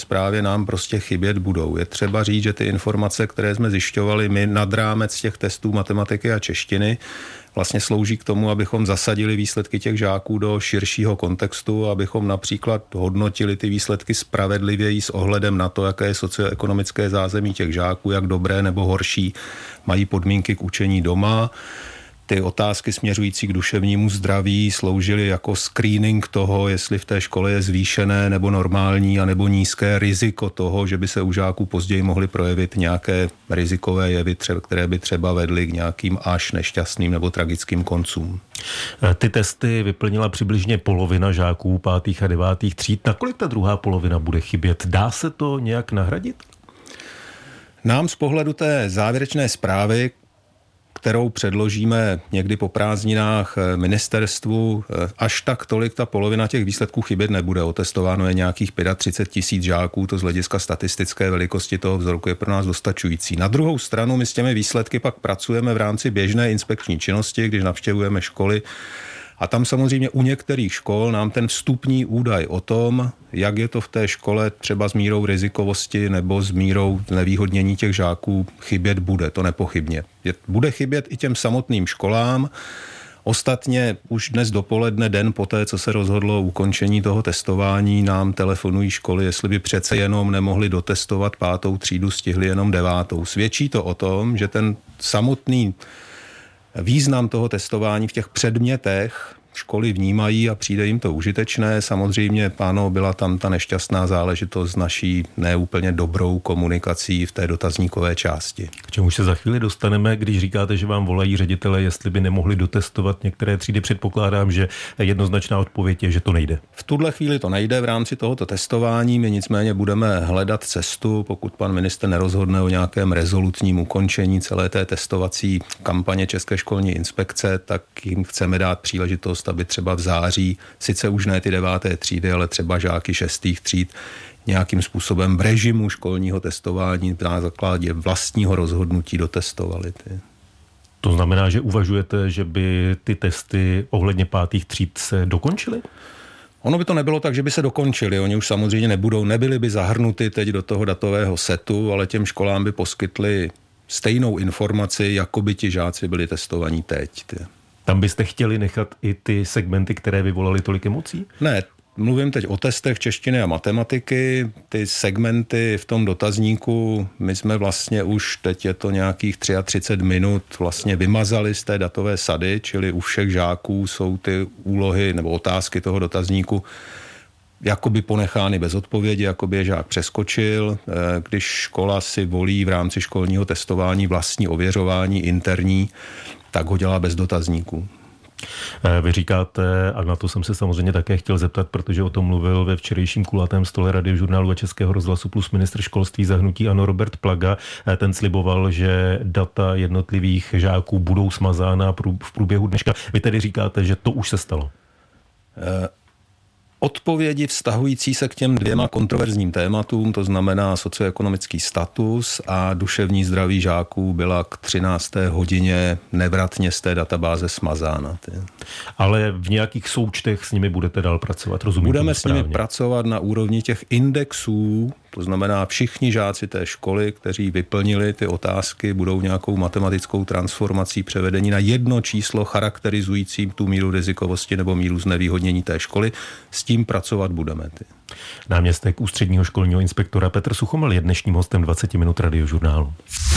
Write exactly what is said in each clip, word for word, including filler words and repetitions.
samosprávě nám prostě chybět budou. Je třeba říct, že ty informace, které jsme zjišťovali my nad rámec těch testů matematiky a češtiny, vlastně slouží k tomu, abychom zasadili výsledky těch žáků do širšího kontextu, abychom například hodnotili ty výsledky spravedlivěji s ohledem na to, jaké je socioekonomické zázemí těch žáků, jak dobré nebo horší mají podmínky k učení doma. Ty otázky směřující k duševnímu zdraví sloužily jako screening toho, jestli v té škole je zvýšené nebo normální a nebo nízké riziko toho, že by se u žáků později mohly projevit nějaké rizikové jevy, které by třeba vedly k nějakým až nešťastným nebo tragickým koncům. Ty testy vyplnila přibližně polovina žáků pátých a devátých tříd. Nakolik ta druhá polovina bude chybět? Dá se to nějak nahradit? Nám z pohledu té závěrečné zprávy, kterou předložíme někdy po prázdninách ministerstvu, až tak tolik ta polovina těch výsledků chybět nebude. Otestováno je nějakých třicet pět tisíc žáků, to z hlediska statistické velikosti toho vzorku je pro nás dostačující. Na druhou stranu my s těmi výsledky pak pracujeme v rámci běžné inspekční činnosti, když navštěvujeme školy. A tam samozřejmě u některých škol nám ten vstupní údaj o tom, jak je to v té škole třeba s mírou rizikovosti nebo s mírou znevýhodnění těch žáků, chybět bude, to nepochybně. Bude chybět i těm samotným školám. Ostatně už dnes dopoledne, den poté, co se rozhodlo o ukončení toho testování, nám telefonují školy, jestli by přece jenom nemohli dotestovat pátou třídu, stihli jenom devátou. Svědčí to o tom, že ten samotný význam toho testování v těch předmětech školy vnímají a přijde jim to užitečné. Samozřejmě, páno, byla tam ta nešťastná záležitost s naší neúplně dobrou komunikací v té dotazníkové části. K čemu se za chvíli dostaneme, když říkáte, že vám volají ředitele, jestli by nemohli dotestovat některé třídy? Předpokládám, že jednoznačná odpověď je, že to nejde. V tuhle chvíli to nejde v rámci tohoto testování. My nicméně budeme hledat cestu, pokud pan ministr nerozhodne o nějakém rezolutním ukončení celé té testovací kampaně České školní inspekce, tak jim chceme dát příležitost, aby třeba v září, sice už ne ty deváté třídy, ale třeba žáky šestých tříd nějakým způsobem v režimu školního testování na základě vlastního rozhodnutí dotestovali. Ty. To znamená, že uvažujete, že by ty testy ohledně pátých tříd se dokončily? Ono by to nebylo tak, že by se dokončili. Oni už samozřejmě nebudou, nebyli by zahrnuty teď do toho datového setu, ale těm školám by poskytli stejnou informaci, jako by ti žáci byli testovaní teď. Ty. Tam byste chtěli nechat i ty segmenty, které vyvolaly tolik emocí? Ne, mluvím teď o testech češtiny a matematiky. Ty segmenty v tom dotazníku, my jsme vlastně už, teď je to nějakých třicet tři minut, vlastně vymazali z té datové sady, čili u všech žáků jsou ty úlohy nebo otázky toho dotazníku jakoby ponechány bez odpovědi, jakoby je žák přeskočil. Když škola si volí v rámci školního testování vlastní ověřování interní, tak ho dělá bez dotazníků. Vy říkáte, a na to jsem se samozřejmě také chtěl zeptat, protože o tom mluvil ve včerejším kulatém stole Radiožurnálu a Českého rozhlasu plus ministr školství za hnutí ANO Robert Plaga. Ten sliboval, že data jednotlivých žáků budou smazána v průběhu dneška. Vy tedy říkáte, že to už se stalo? E- Odpovědi vztahující se k těm dvěma kontroverzním tématům, to znamená socioekonomický status a duševní zdraví žáků, byla k třinácté hodině nevratně z té databáze smazána. Ale v nějakých součtech s nimi budete dál pracovat, rozumím? Budeme s nimi pracovat na úrovni těch indexů, to znamená všichni žáci té školy, kteří vyplnili ty otázky, budou nějakou matematickou transformací převedení na jedno číslo charakterizující tu míru rizikovosti nebo míru znevýhodnění té školy. S tím pracovat budeme. Ty. Náměstek ústředního školního inspektora Petr Suchomel je dnešním hostem dvacet minut Radiožurnálu.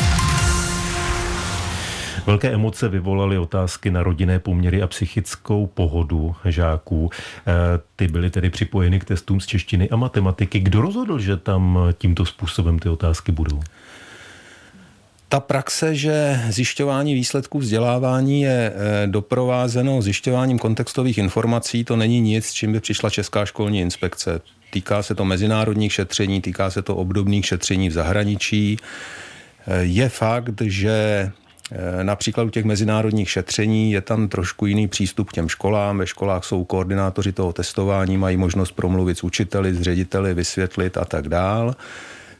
Velké emoce vyvolaly otázky na rodinné poměry a psychickou pohodu žáků. Ty byly tedy připojeny k testům z češtiny a matematiky. Kdo rozhodl, že tam tímto způsobem ty otázky budou? Ta praxe, že zjišťování výsledků vzdělávání je doprovázeno zjišťováním kontextových informací, to není nic, s čím by přišla Česká školní inspekce. Týká se to mezinárodních šetření, týká se to obdobných šetření v zahraničí. Je fakt, že například u těch mezinárodních šetření je tam trošku jiný přístup k těm školám. Ve školách jsou koordinátoři toho testování, mají možnost promluvit s učiteli, s řediteli, vysvětlit a tak dál.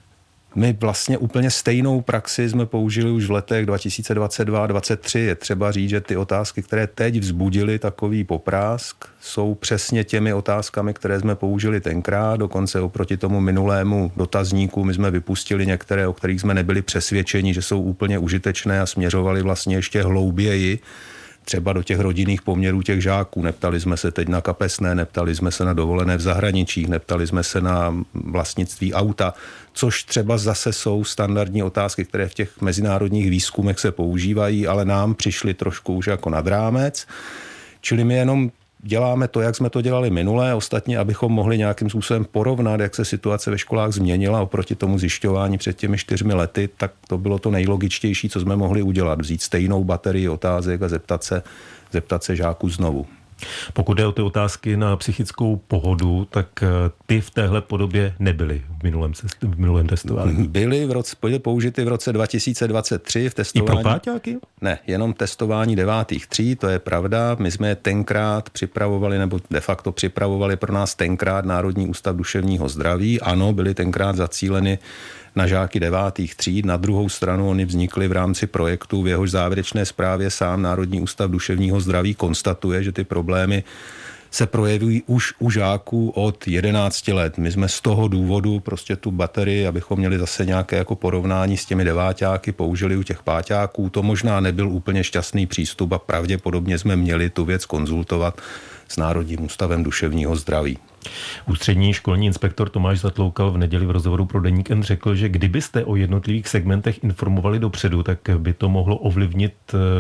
My vlastně úplně stejnou praxi jsme použili už v letech dva tisíce dvacet dva a dvacet tři. Je třeba říct, že ty otázky, které teď vzbudily takový poprásk, jsou přesně těmi otázkami, které jsme použili tenkrát. Dokonce oproti tomu minulému dotazníku my jsme vypustili některé, o kterých jsme nebyli přesvědčeni, že jsou úplně užitečné a směřovali vlastně ještě hlouběji třeba do těch rodinných poměrů těch žáků. Neptali jsme se teď na kapesné, neptali jsme se na dovolené v zahraničích, neptali jsme se na vlastnictví auta, což třeba zase jsou standardní otázky, které v těch mezinárodních výzkumech se používají, ale nám přišly trošku už jako nad rámec. Čili my jenom děláme to, jak jsme to dělali minulé, ostatně, abychom mohli nějakým způsobem porovnat, jak se situace ve školách změnila oproti tomu zjišťování před těmi čtyřmi lety, tak to bylo to nejlogičtější, co jsme mohli udělat. Vzít stejnou baterii otázek a zeptat se, zeptat se žáků znovu. Pokud jde o ty otázky na psychickou pohodu, tak ty v téhle podobě nebyly v minulém, v minulém testování. Byly v roce, použity v roce dva tisíce dvacet tři v testování. I pro páťáky? Ne, jenom testování devátých tříd, to je pravda. My jsme je tenkrát připravovali, nebo de facto připravovali pro nás tenkrát Národní ústav duševního zdraví. Ano, byly tenkrát zacíleny na žáky devátých tříd. Na druhou stranu oni vznikly v rámci projektu, v jehož závěrečné zprávě sám Národní ústav duševního zdraví konstatuje, že ty problémy se projevují už u žáků od jedenácti let. My jsme z toho důvodu prostě tu baterii, abychom měli zase nějaké jako porovnání s těmi deváťáky, použili u těch páťáků. To možná nebyl úplně šťastný přístup a pravděpodobně jsme měli tu věc konzultovat s Národním ústavem duševního zdraví. Ústřední školní inspektor Tomáš Zatloukal v neděli v rozhovoru pro Deník N řekl, že kdybyste o jednotlivých segmentech informovali dopředu, tak by to mohlo ovlivnit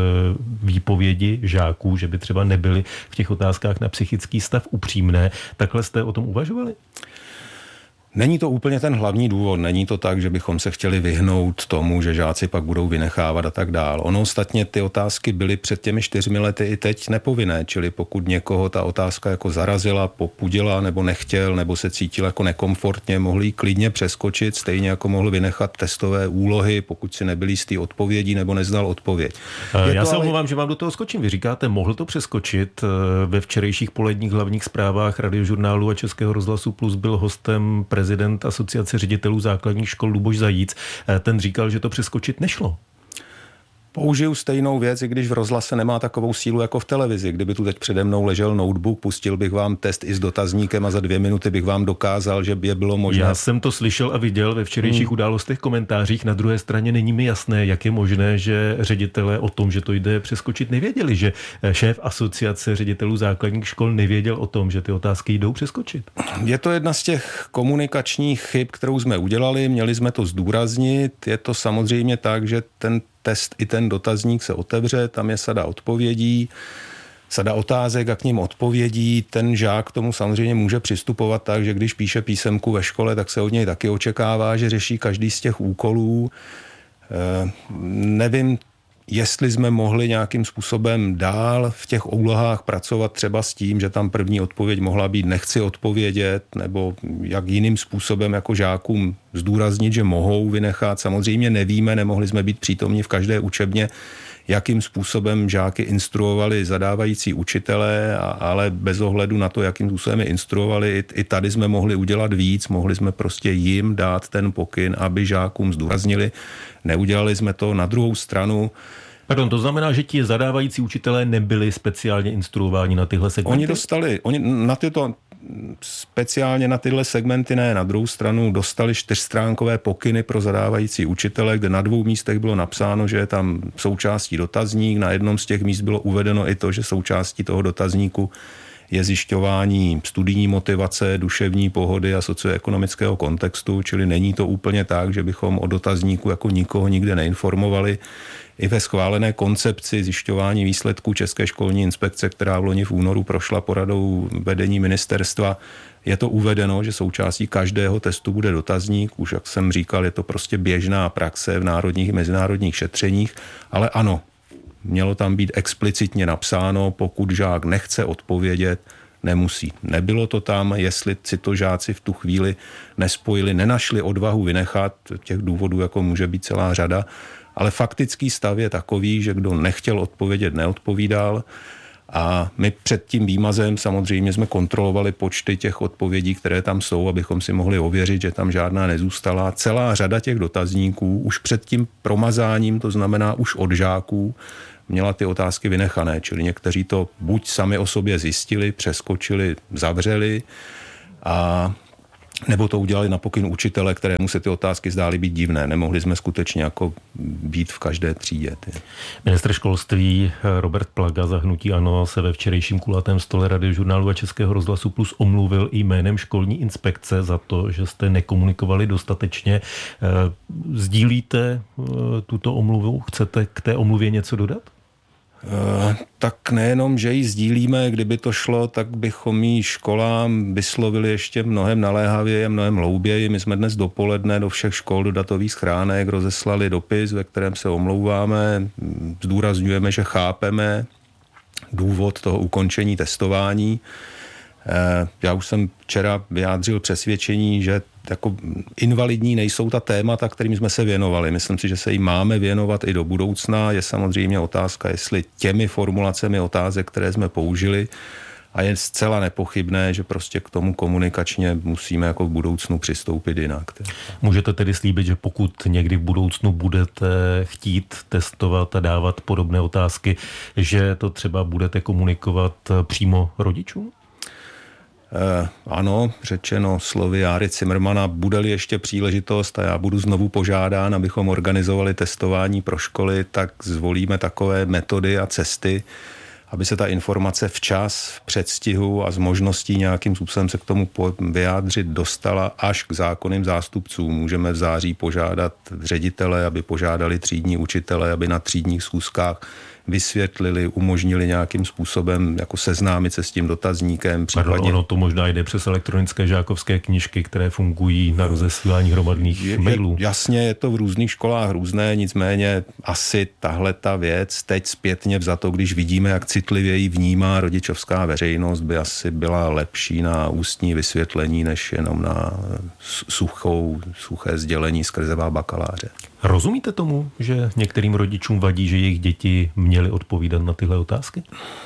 výpovědi žáků, že by třeba nebyly v těch otázkách na psychický stav upřímné. Takhle jste o tom uvažovali? Není to úplně ten hlavní důvod, není to tak, že bychom se chtěli vyhnout tomu, že žáci pak budou vynechávat a tak dál. Ono ostatně ty otázky byly před těmi čtyřmi lety i teď nepovinné, čili pokud někoho ta otázka jako zarazila, popudila nebo nechtěl, nebo se cítil jako nekomfortně, mohli ji klidně přeskočit, stejně jako mohl vynechat testové úlohy, pokud si nebyl jistý odpovědí nebo neznal odpověď. Je Já se ale... omlouvám, že vám do toho skočím. Vy říkáte, mohl to přeskočit. Ve včerejších poledních hlavních zprávách Radiožurnálu a Českého rozhlasu Plus byl hostem prezident Asociace ředitelů základních škol Luboš Zajíc. Ten říkal, že to přeskočit nešlo. Použiju stejnou věc, i když v rozhlase nemá takovou sílu jako v televizi. Kdyby tu teď přede mnou ležel notebook, pustil bych vám test i s dotazníkem a za dvě minuty bych vám dokázal, že by je bylo možné. Já jsem to slyšel a viděl ve včerejších hmm. událostech komentářích. Na druhé straně není mi jasné, jak je možné, že ředitelé o tom, že to jde přeskočit, nevěděli, že šéf Asociace ředitelů základních škol nevěděl o tom, že ty otázky jdou přeskočit. Je to jedna z těch komunikačních chyb, kterou jsme udělali, měli jsme to zdůraznit. Je to samozřejmě tak, že ten test i ten dotazník se otevře, tam je sada odpovědí, sada otázek a k ním odpovědí. Ten žák k tomu samozřejmě může přistupovat tak, že když píše písemku ve škole, tak se od něj taky očekává, že řeší každý z těch úkolů. E, nevím, jestli jsme mohli nějakým způsobem dál v těch úlohách pracovat třeba s tím, že tam první odpověď mohla být nechci odpovědět, nebo jak jiným způsobem jako žákům zdůraznit, že mohou vynechat. Samozřejmě nevíme, nemohli jsme být přítomni v každé učebně, jakým způsobem žáky instruovali zadávající učitelé, ale bez ohledu na to, jakým způsobem je instruovali, i tady jsme mohli udělat víc, mohli jsme prostě jim dát ten pokyn, aby žákům zdůraznili. Neudělali jsme to. Na druhou stranu. Pardon, to znamená, že ti zadávající učitelé nebyli speciálně instruováni na tyhle segmenty? Oni dostali, oni na tyto speciálně na tyhle segmenty ne, na druhou stranu dostali čtyřstránkové pokyny pro zadávající učitele, kde na dvou místech bylo napsáno, že je tam součástí dotazník, na jednom z těch míst bylo uvedeno i to, že součástí toho dotazníku je zjišťování studijní motivace, duševní pohody a socioekonomického kontextu, čili není to úplně tak, že bychom o dotazníku jako nikoho nikde neinformovali. I ve schválené koncepci zjišťování výsledků České školní inspekce, která v loni v únoru prošla poradou vedení ministerstva, je to uvedeno, že součástí každého testu bude dotazník. Už jak jsem říkal, je to prostě běžná praxe v národních i mezinárodních šetřeních, ale ano, mělo tam být explicitně napsáno, pokud žák nechce odpovědět, nemusí. Nebylo to tam, jestli si to žáci v tu chvíli nespojili, nenašli odvahu vynechat, těch důvodů jako může být celá řada, ale faktický stav je takový, že kdo nechtěl odpovědět, neodpovídal A my před tím výmazem samozřejmě jsme kontrolovali počty těch odpovědí, které tam jsou, abychom si mohli ověřit, že tam žádná nezůstala. Celá řada těch dotazníků už před tím promazáním, to znamená už od žáků, měla ty otázky vynechané, čili někteří to buď sami o sobě zjistili, přeskočili, zavřeli, a nebo to udělali na pokyn učitele, kterému se ty otázky zdály být divné. Nemohli jsme skutečně jako být v každé třídě. Ty. Ministr školství Robert Plaga za hnutí ANO se ve včerejším kulatém stole Radiožurnálu a Českého rozhlasu Plus omluvil i jménem školní inspekce za to, že jste nekomunikovali dostatečně. Sdílíte tuto omluvu? Chcete k té omluvě něco dodat? Tak nejenom, že ji sdílíme, kdyby to šlo, tak bychom ji školám vyslovili ještě mnohem naléhavěji a mnohem hlouběji. My jsme dnes dopoledne do všech škol, do datových schránek rozeslali dopis, ve kterém se omlouváme, zdůrazňujeme, že chápeme důvod toho ukončení testování. Já už jsem včera vyjádřil přesvědčení, že jako invalidní nejsou ta témata, kterým jsme se věnovali. Myslím si, že se jim máme věnovat i do budoucna. Je samozřejmě otázka, jestli těmi formulacemi otázek, které jsme použili, a je zcela nepochybné, že prostě k tomu komunikačně musíme jako v budoucnu přistoupit jinak. Můžete tedy slíbit, že pokud někdy v budoucnu budete chtít testovat a dávat podobné otázky, že to třeba budete komunikovat přímo rodičům? Eh, ano, řečeno slovy Járy Cimrmana, bude-li ještě příležitost a já budu znovu požádán, abychom organizovali testování pro školy, tak zvolíme takové metody a cesty, aby se ta informace včas, v předstihu a s možností nějakým způsobem se k tomu vyjádřit dostala až k zákonným zástupcům. Můžeme v září požádat ředitele, aby požádali třídní učitele, aby na třídních schůzkách vysvětlili, umožnili nějakým způsobem jako seznámit se s tím dotazníkem. Případně... Pardon, ono to možná jde přes elektronické žákovské knížky, které fungují na rozesílání hromadných je, mailů. Je, jasně, je to v různých školách různé, nicméně asi tahle ta věc teď zpětně vzato, když vidíme, jak citlivě ji vnímá rodičovská veřejnost, by asi byla lepší na ústní vysvětlení, než jenom na suchou, suché sdělení skrzevá bakaláře. Rozumíte tomu, že některým rodičům vadí, že jejich děti měly odpovídat na tyhle otázky?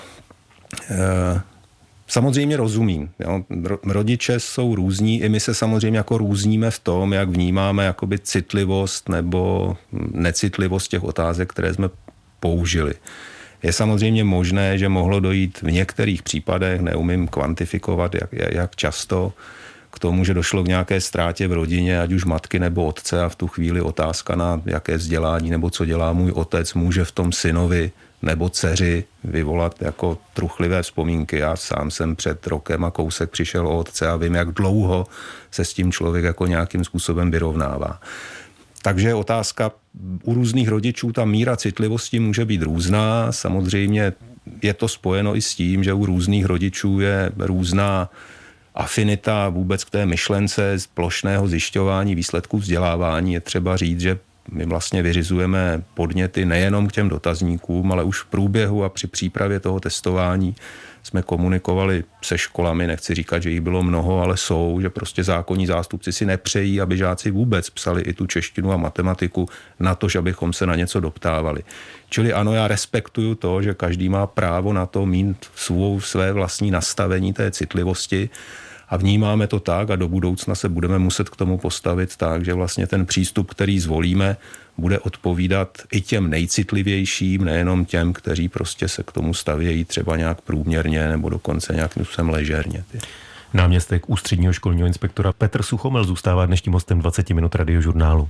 E, samozřejmě rozumím. Jo. Rodiče jsou různí, i my se samozřejmě jako různíme v tom, jak vnímáme jakoby citlivost nebo necitlivost těch otázek, které jsme použili. Je samozřejmě možné, že mohlo dojít v některých případech, neumím kvantifikovat, jak, jak často, k tomu, že došlo k nějaké ztrátě v rodině, ať už matky nebo otce, a v tu chvíli otázka na jaké vzdělání nebo co dělá můj otec může v tom synovi nebo dceři vyvolat jako truchlivé vzpomínky. Já sám jsem před rokem a kousek přišel o otce a vím, jak dlouho se s tím člověk jako nějakým způsobem vyrovnává. Takže otázka u různých rodičů, ta míra citlivosti může být různá. Samozřejmě je to spojeno i s tím, že u různých rodičů je různá afinita vůbec k té myšlence z plošného zjišťování výsledků vzdělávání. Je třeba říct, že my vlastně vyřizujeme podněty nejenom k těm dotazníkům, ale už v průběhu a při přípravě toho testování jsme komunikovali se školami, nechci říkat, že jich bylo mnoho, ale jsou, že prostě zákonní zástupci si nepřejí, aby žáci vůbec psali i tu češtinu a matematiku na to, že abychom se na něco doptávali. Čili ano, já respektuju to, že každý má právo na to mít svou, své vlastní nastavení té citlivosti, a vnímáme to tak a do budoucna se budeme muset k tomu postavit tak, že vlastně ten přístup, který zvolíme, bude odpovídat i těm nejcitlivějším, nejenom těm, kteří prostě se k tomu stavějí třeba nějak průměrně nebo dokonce nějakým způsobem ležérně. Náměstek ústředního školního inspektora Petr Suchomel zůstává dnešním hostem dvacet minut Radiožurnálu.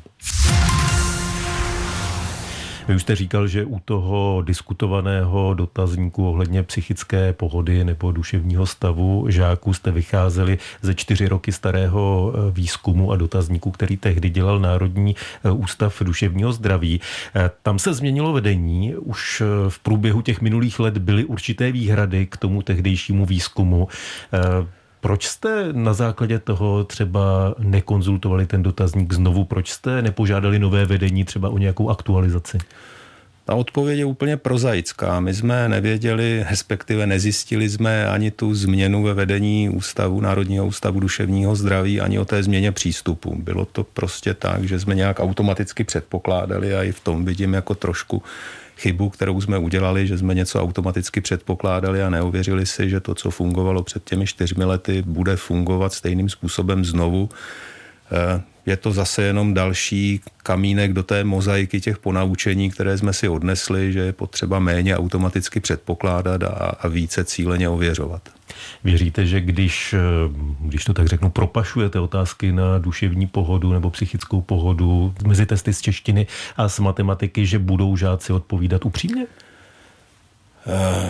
Vy už jste říkal, že u toho diskutovaného dotazníku ohledně psychické pohody nebo duševního stavu žáků jste vycházeli ze čtyři roky starého výzkumu a dotazníku, který tehdy dělal Národní ústav duševního zdraví. Tam se změnilo vedení, už v průběhu těch minulých let byly určité výhrady k tomu tehdejšímu výzkumu. Proč jste na základě toho třeba nekonzultovali ten dotazník znovu? Proč jste nepožádali nové vedení třeba o nějakou aktualizaci? Ta odpověď je úplně prozaická. My jsme nevěděli, respektive nezjistili jsme ani tu změnu ve vedení ústavu, Národního ústavu duševního zdraví, ani o té změně přístupu. Bylo to prostě tak, že jsme nějak automaticky předpokládali a i v tom vidím jako trošku chybu, kterou jsme udělali, že jsme něco automaticky předpokládali a neuvěřili si, že to, co fungovalo před těmi čtyřmi lety, bude fungovat stejným způsobem znovu. Je to zase jenom další kamínek do té mozaiky těch ponaučení, které jsme si odnesli, že je potřeba méně automaticky předpokládat a, a více cíleně ověřovat. Věříte, že když, když to tak řeknu, propašujete otázky na duševní pohodu nebo psychickou pohodu mezi testy z češtiny a z matematiky, že budou žáci odpovídat upřímně? Uh,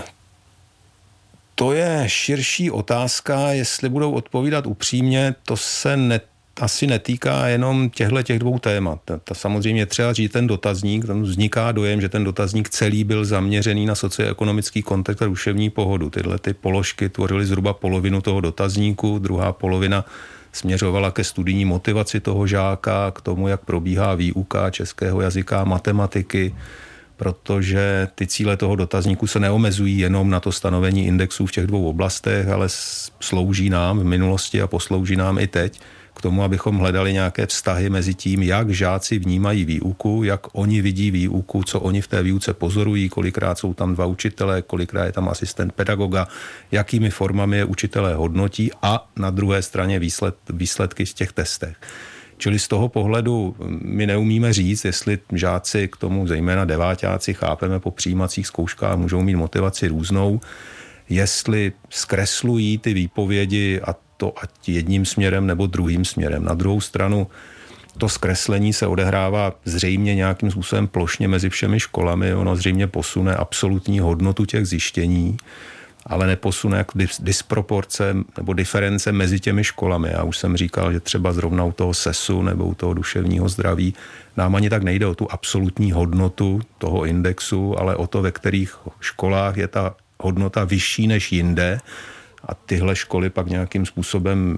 to je širší otázka, jestli budou odpovídat upřímně, to se ne asi netýká jenom těchto těch dvou témat. Ta samozřejmě třeba říct ten dotazník, tam vzniká dojem, že ten dotazník celý byl zaměřený na socioekonomický kontext a duševní pohodu. Tyhle ty položky tvořily zhruba polovinu toho dotazníku, druhá polovina směřovala ke studijní motivaci toho žáka, k tomu, jak probíhá výuka českého jazyka, matematiky, protože ty cíle toho dotazníku se neomezují jenom na to stanovení indexů v těch dvou oblastech, ale slouží nám v minulosti a poslouží nám i teď k tomu, abychom hledali nějaké vztahy mezi tím, jak žáci vnímají výuku, jak oni vidí výuku, co oni v té výuce pozorují, kolikrát jsou tam dva učitelé, kolikrát je tam asistent pedagoga, jakými formami je učitelé hodnotí a na druhé straně výsled, výsledky z těch testech. Čili z toho pohledu my neumíme říct, jestli žáci k tomu, zejména deváťáci, chápeme po přijímacích zkouškách, můžou mít motivaci různou, jestli zkreslují ty výpovědi a to ať jedním směrem nebo druhým směrem. Na druhou stranu to zkreslení se odehrává zřejmě nějakým způsobem plošně mezi všemi školami. Ono zřejmě posune absolutní hodnotu těch zjištění, ale neposune jako disproporce nebo diference mezi těmi školami. Já už jsem říkal, že třeba zrovna u toho sesu nebo u toho duševního zdraví nám ani tak nejde o tu absolutní hodnotu toho indexu, ale o to, ve kterých školách je ta hodnota vyšší než jinde. A tyhle školy pak nějakým způsobem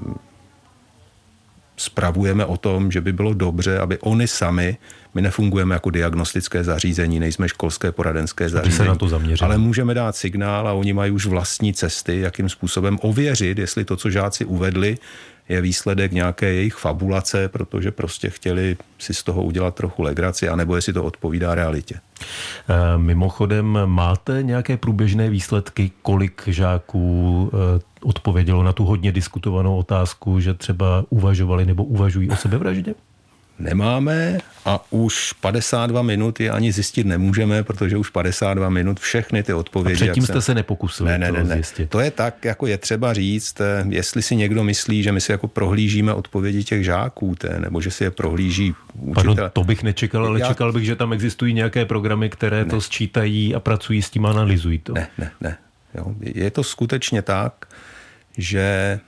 spravujeme o tom, že by bylo dobře, aby oni sami, my nefungujeme jako diagnostické zařízení, nejsme školské poradenské zařízení, se na to zaměřili. Ale můžeme dát signál a oni mají už vlastní cesty, jakým způsobem ověřit, jestli to, co žáci uvedli, je výsledek nějaké jejich fabulace, protože prostě chtěli si z toho udělat trochu legraci, anebo jestli to odpovídá realitě. Mimochodem, máte nějaké průběžné výsledky, kolik žáků odpovědělo na tu hodně diskutovanou otázku, že třeba uvažovali nebo uvažují o sebevraždě? Nemáme a už padesát dva minut je ani zjistit nemůžeme, protože už padesát dva minut všechny ty odpovědi... A předtím jste jsem... se nepokusili ne, ne, ne, to ne. zjistit. To je tak, jako je třeba říct, jestli si někdo myslí, že my si jako prohlížíme odpovědi těch žáků, té, nebo že si je prohlíží učitel. Pardon, to bych nečekal, ale Já... čekal bych, že tam existují nějaké programy, které ne. to sčítají a pracují s tím a analyzují to. Ne, ne, ne. Jo. Je to skutečně tak, že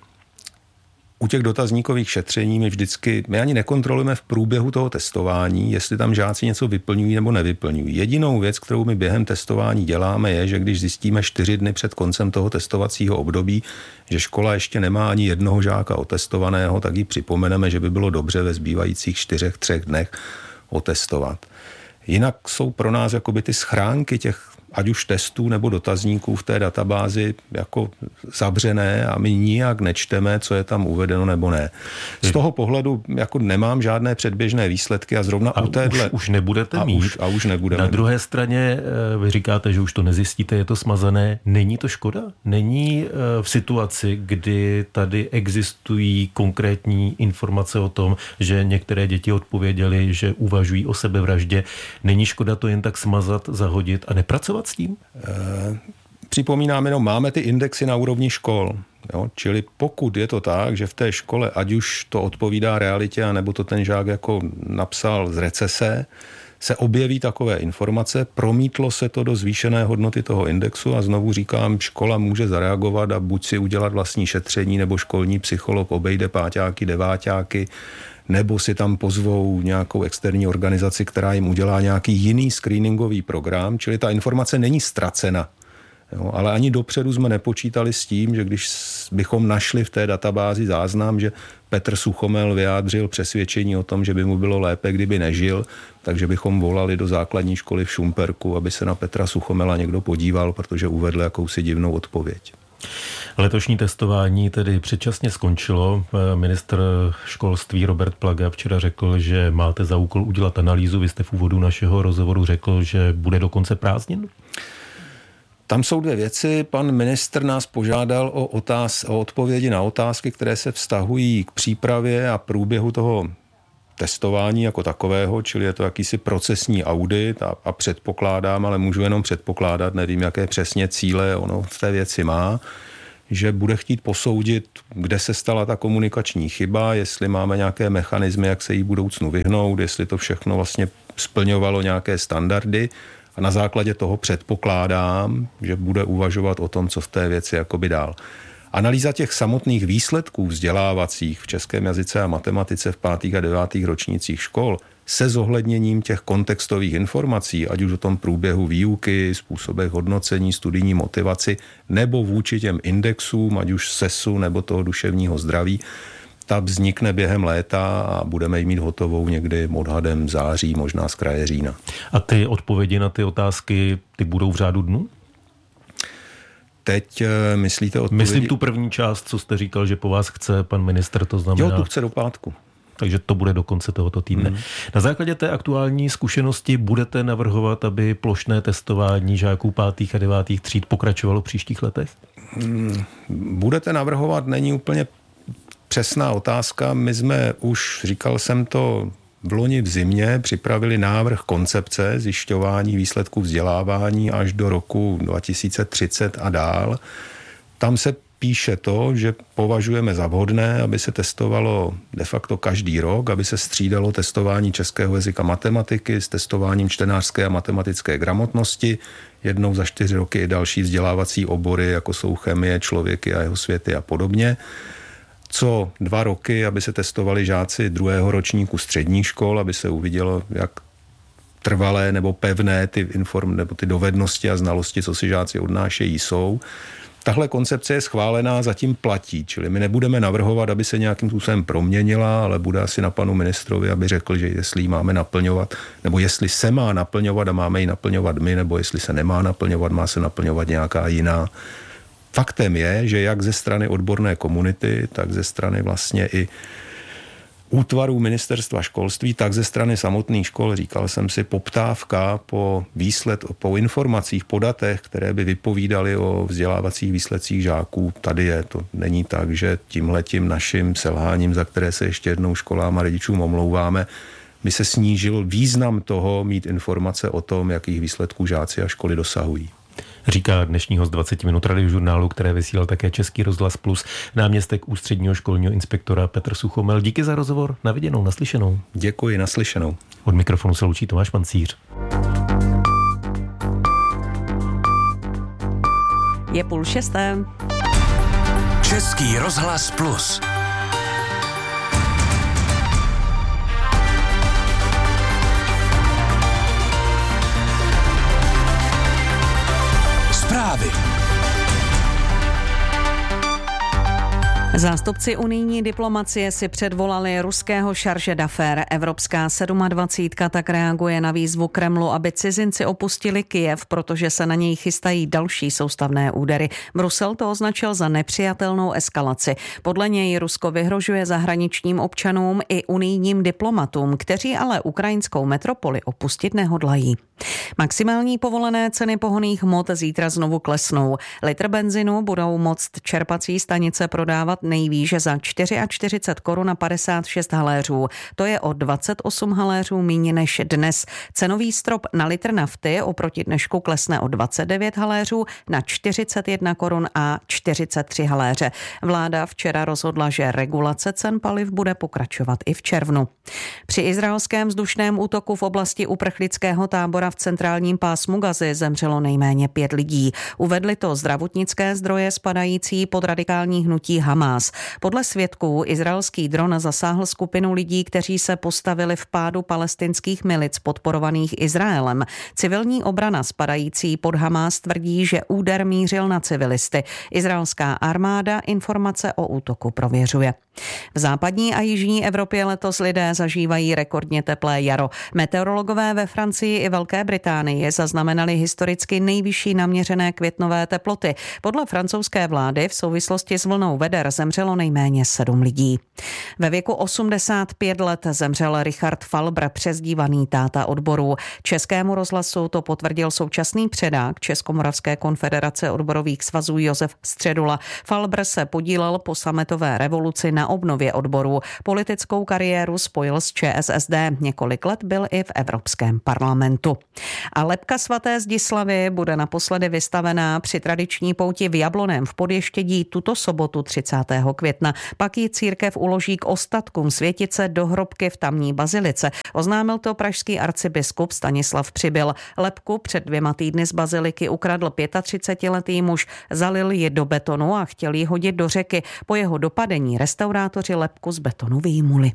u těch dotazníkových šetření my vždycky, my ani nekontrolujeme v průběhu toho testování, jestli tam žáci něco vyplňují nebo nevyplňují. Jedinou věc, kterou my během testování děláme, je, že když zjistíme čtyři dny před koncem toho testovacího období, že škola ještě nemá ani jednoho žáka otestovaného, tak jí připomeneme, že by bylo dobře ve zbývajících čtyřech, třech dnech otestovat. Jinak jsou pro nás jakoby ty schránky těch ať už testů nebo dotazníků v té databázi jako zavřené a my nijak nečteme, co je tam uvedeno nebo ne. Z toho pohledu jako nemám žádné předběžné výsledky a zrovna a u téhle... Už, už nebudete a mít. Už, a už nebudeme. Na druhé straně vy říkáte, že už to nezjistíte, je to smazané. Není to škoda? Není v situaci, kdy tady existují konkrétní informace o tom, že některé děti odpověděly, že uvažují o sebevraždě, není škoda to jen tak smazat, zahodit a nepracovat s tím? E, připomínám jenom, máme ty indexy na úrovni škol. Jo? Čili pokud je to tak, že v té škole, ať už to odpovídá realitě, anebo to ten žák jako napsal z recese, se objeví takové informace, promítlo se to do zvýšené hodnoty toho indexu a znovu říkám, škola může zareagovat a buď si udělat vlastní šetření, nebo školní psycholog obejde páťáky, deváťáky, nebo si tam pozvou nějakou externí organizaci, která jim udělá nějaký jiný screeningový program, čili ta informace není ztracena Jo, ale ani dopředu jsme nepočítali s tím, že když bychom našli v té databázi záznam, že Petr Suchomel vyjádřil přesvědčení o tom, že by mu bylo lépe, kdyby nežil, takže bychom volali do základní školy v Šumperku, aby se na Petra Suchomela někdo podíval, protože uvedl jakousi divnou odpověď. Letošní testování tedy předčasně skončilo. Ministr školství Robert Plaga včera řekl, že máte za úkol udělat analýzu. Vy jste v úvodu našeho rozhovoru řekl, že bude do konce prázdnin? Tam jsou dvě věci. Pan ministr nás požádal o, otáz, o odpovědi na otázky, které se vztahují k přípravě a průběhu toho testování jako takového, čili je to jakýsi procesní audit a, a předpokládám, ale můžu jenom předpokládat, nevím, jaké přesně cíle ono v té věci má, že bude chtít posoudit, kde se stala ta komunikační chyba, jestli máme nějaké mechanismy, jak se jí budoucnu vyhnout, jestli to všechno vlastně splňovalo nějaké standardy. A na základě toho předpokládám, že bude uvažovat o tom, co v té věci jakoby dál. Analýza těch samotných výsledků vzdělávacích v českém jazyce a matematice v pátých a devátých ročnících škol se zohledněním těch kontextových informací, ať už o tom průběhu výuky, způsobech hodnocení, studijní motivaci, nebo vůči těm indexům, ať už sesu nebo toho duševního zdraví, ta vznikne během léta a budeme ji mít hotovou někdy odhadem září, možná z kraje října. A ty odpovědi na ty otázky, ty budou v řádu dnů? Teď myslíte odpovědi? Myslím tu první část, co jste říkal, že po vás chce pan ministr, to znamená... Jo, tu chce do pátku. Takže to bude do konce tohoto týdne. Hmm. Na základě té aktuální zkušenosti budete navrhovat, aby plošné testování žáků pátých a devátých tříd pokračovalo v příštích letech? Hmm. Budete navrhovat, není úplně přesná otázka. My jsme už, říkal jsem to v loni v zimě, připravili návrh koncepce zjišťování výsledků vzdělávání až do roku dva tisíce třicet a dál. Tam se píše to, že považujeme za vhodné, aby se testovalo de facto každý rok, aby se střídalo testování českého jazyka matematiky s testováním čtenářské a matematické gramotnosti. Jednou za čtyři roky i další vzdělávací obory, jako jsou chemie, člověky a jeho světy a podobně. Co dva roky, aby se testovali žáci druhého ročníku středních škol, aby se uvidělo, jak trvalé nebo pevné ty inform, nebo ty dovednosti a znalosti, co si žáci odnášejí, jsou. Tahle koncepce je schválená, zatím platí, čili my nebudeme navrhovat, aby se nějakým způsobem proměnila, ale bude asi na panu ministrovi, aby řekl, že jestli ji máme naplňovat, nebo jestli se má naplňovat a máme ji naplňovat my, nebo jestli se nemá naplňovat, má se naplňovat nějaká jiná. Faktem je, že jak ze strany odborné komunity, tak ze strany vlastně i útvarů ministerstva školství, tak ze strany samotných škol, říkal jsem si, poptávka po výsled, po informacích, po datech, které by vypovídaly o vzdělávacích výsledcích žáků, tady je. To není tak, že tímhletím naším selháním, za které se ještě jednou školám a rodičům omlouváme, by se snížil význam toho mít informace o tom, jakých výsledků žáci a školy dosahují. Říká dnešní host dvacet minut radiožurnálu, které vysílal také Český rozhlas Plus, náměstek ústředního školního inspektora Petr Suchomel. Díky za rozhovor, na viděnou, naslyšenou. Děkuji, naslyšenou. Od mikrofonu se loučí Tomáš Pancíř. Je půl šesté. Český rozhlas Plus. Zprávy. Zástupci unijní diplomacie si předvolali ruského šarže d'affaires. Evropská sedmadvacítka tak reaguje na výzvu Kremlu, aby cizinci opustili Kyjev, protože se na něj chystají další soustavné údery. Brusel to označil za nepřijatelnou eskalaci. Podle něj Rusko vyhrožuje zahraničním občanům i unijním diplomatům, kteří ale ukrajinskou metropoli opustit nehodlají. Maximální povolené ceny pohonných hmot zítra znovu klesnou. Litr benzinu budou moct čerpací stanice prodávat nejvýše za čtyřicet čtyři korun a padesát šest haléřů. To je o dvacet osm haléřů míň než dnes. Cenový strop na litr nafty oproti dnešku klesne o dvacet devět haléřů na čtyřicet jedna korun a čtyřicet tři haléře. Vláda včera rozhodla, že regulace cen paliv bude pokračovat i v červnu. Při izraelském vzdušném útoku v oblasti uprchlického tábora v centrálním pásmu Gazy zemřelo nejméně pět lidí. Uvedly to zdravotnické zdroje spadající pod radikální hnutí Hamás. Hamás. Podle svědků izraelský dron zasáhl skupinu lidí, kteří se postavili v pádu palestinských milic podporovaných Izraelem. Civilní obrana spadající pod Hamás tvrdí, že úder mířil na civilisty. Izraelská armáda informace o útoku prověřuje. V západní a jižní Evropě letos lidé zažívají rekordně teplé jaro. Meteorologové ve Francii i Velké Británii zaznamenali historicky nejvyšší naměřené květnové teploty. Podle francouzské vlády v souvislosti s vlnou veder zemřelo nejméně sedm lidí. Ve věku osmdesát pět let zemřel Richard Falbr, přezdívaný táta odborů. Českému rozhlasu to potvrdil současný předák Českomoravské konfederace odborových svazů Josef Středula. Falbr se podílel po sametové revoluci na obnově odborů. Politickou kariéru spojil s ČSSD. Několik let byl i v Evropském parlamentu. A lebka svaté Zdislavy bude naposledy vystavená při tradiční pouti v Jabloném v Podještědí tuto sobotu třicátého května. Pak ji církev uloží k ostatkům světice do hrobky v tamní bazilice. Oznámil to pražský arcibiskup Stanislav Přibyl. Lebku před dvěma týdny z baziliky ukradl třicetiletý muž, zalil ji do betonu a chtěl ji hodit do řeky. Po jeho dopadení restaurátoři lebku z betonu vyjmuli.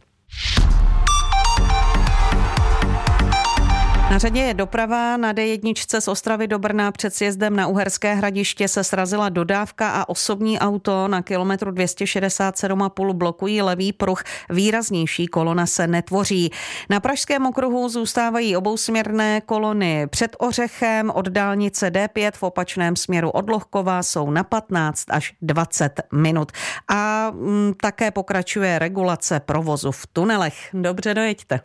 Na řadě je doprava. Na dé jedna z Ostravy do Brna před sjezdem na Uherské Hradiště se srazila dodávka a osobní auto. Na kilometru dvě stě šedesát sedm a půl blokují levý pruh. Výraznější kolona se netvoří. Na pražském okruhu zůstávají obousměrné kolony před Ořechem. Od dálnice dé pět v opačném směru od Lohkova jsou na patnáct až dvacet minut. A m, také pokračuje regulace provozu v tunelech. Dobře dojeďte.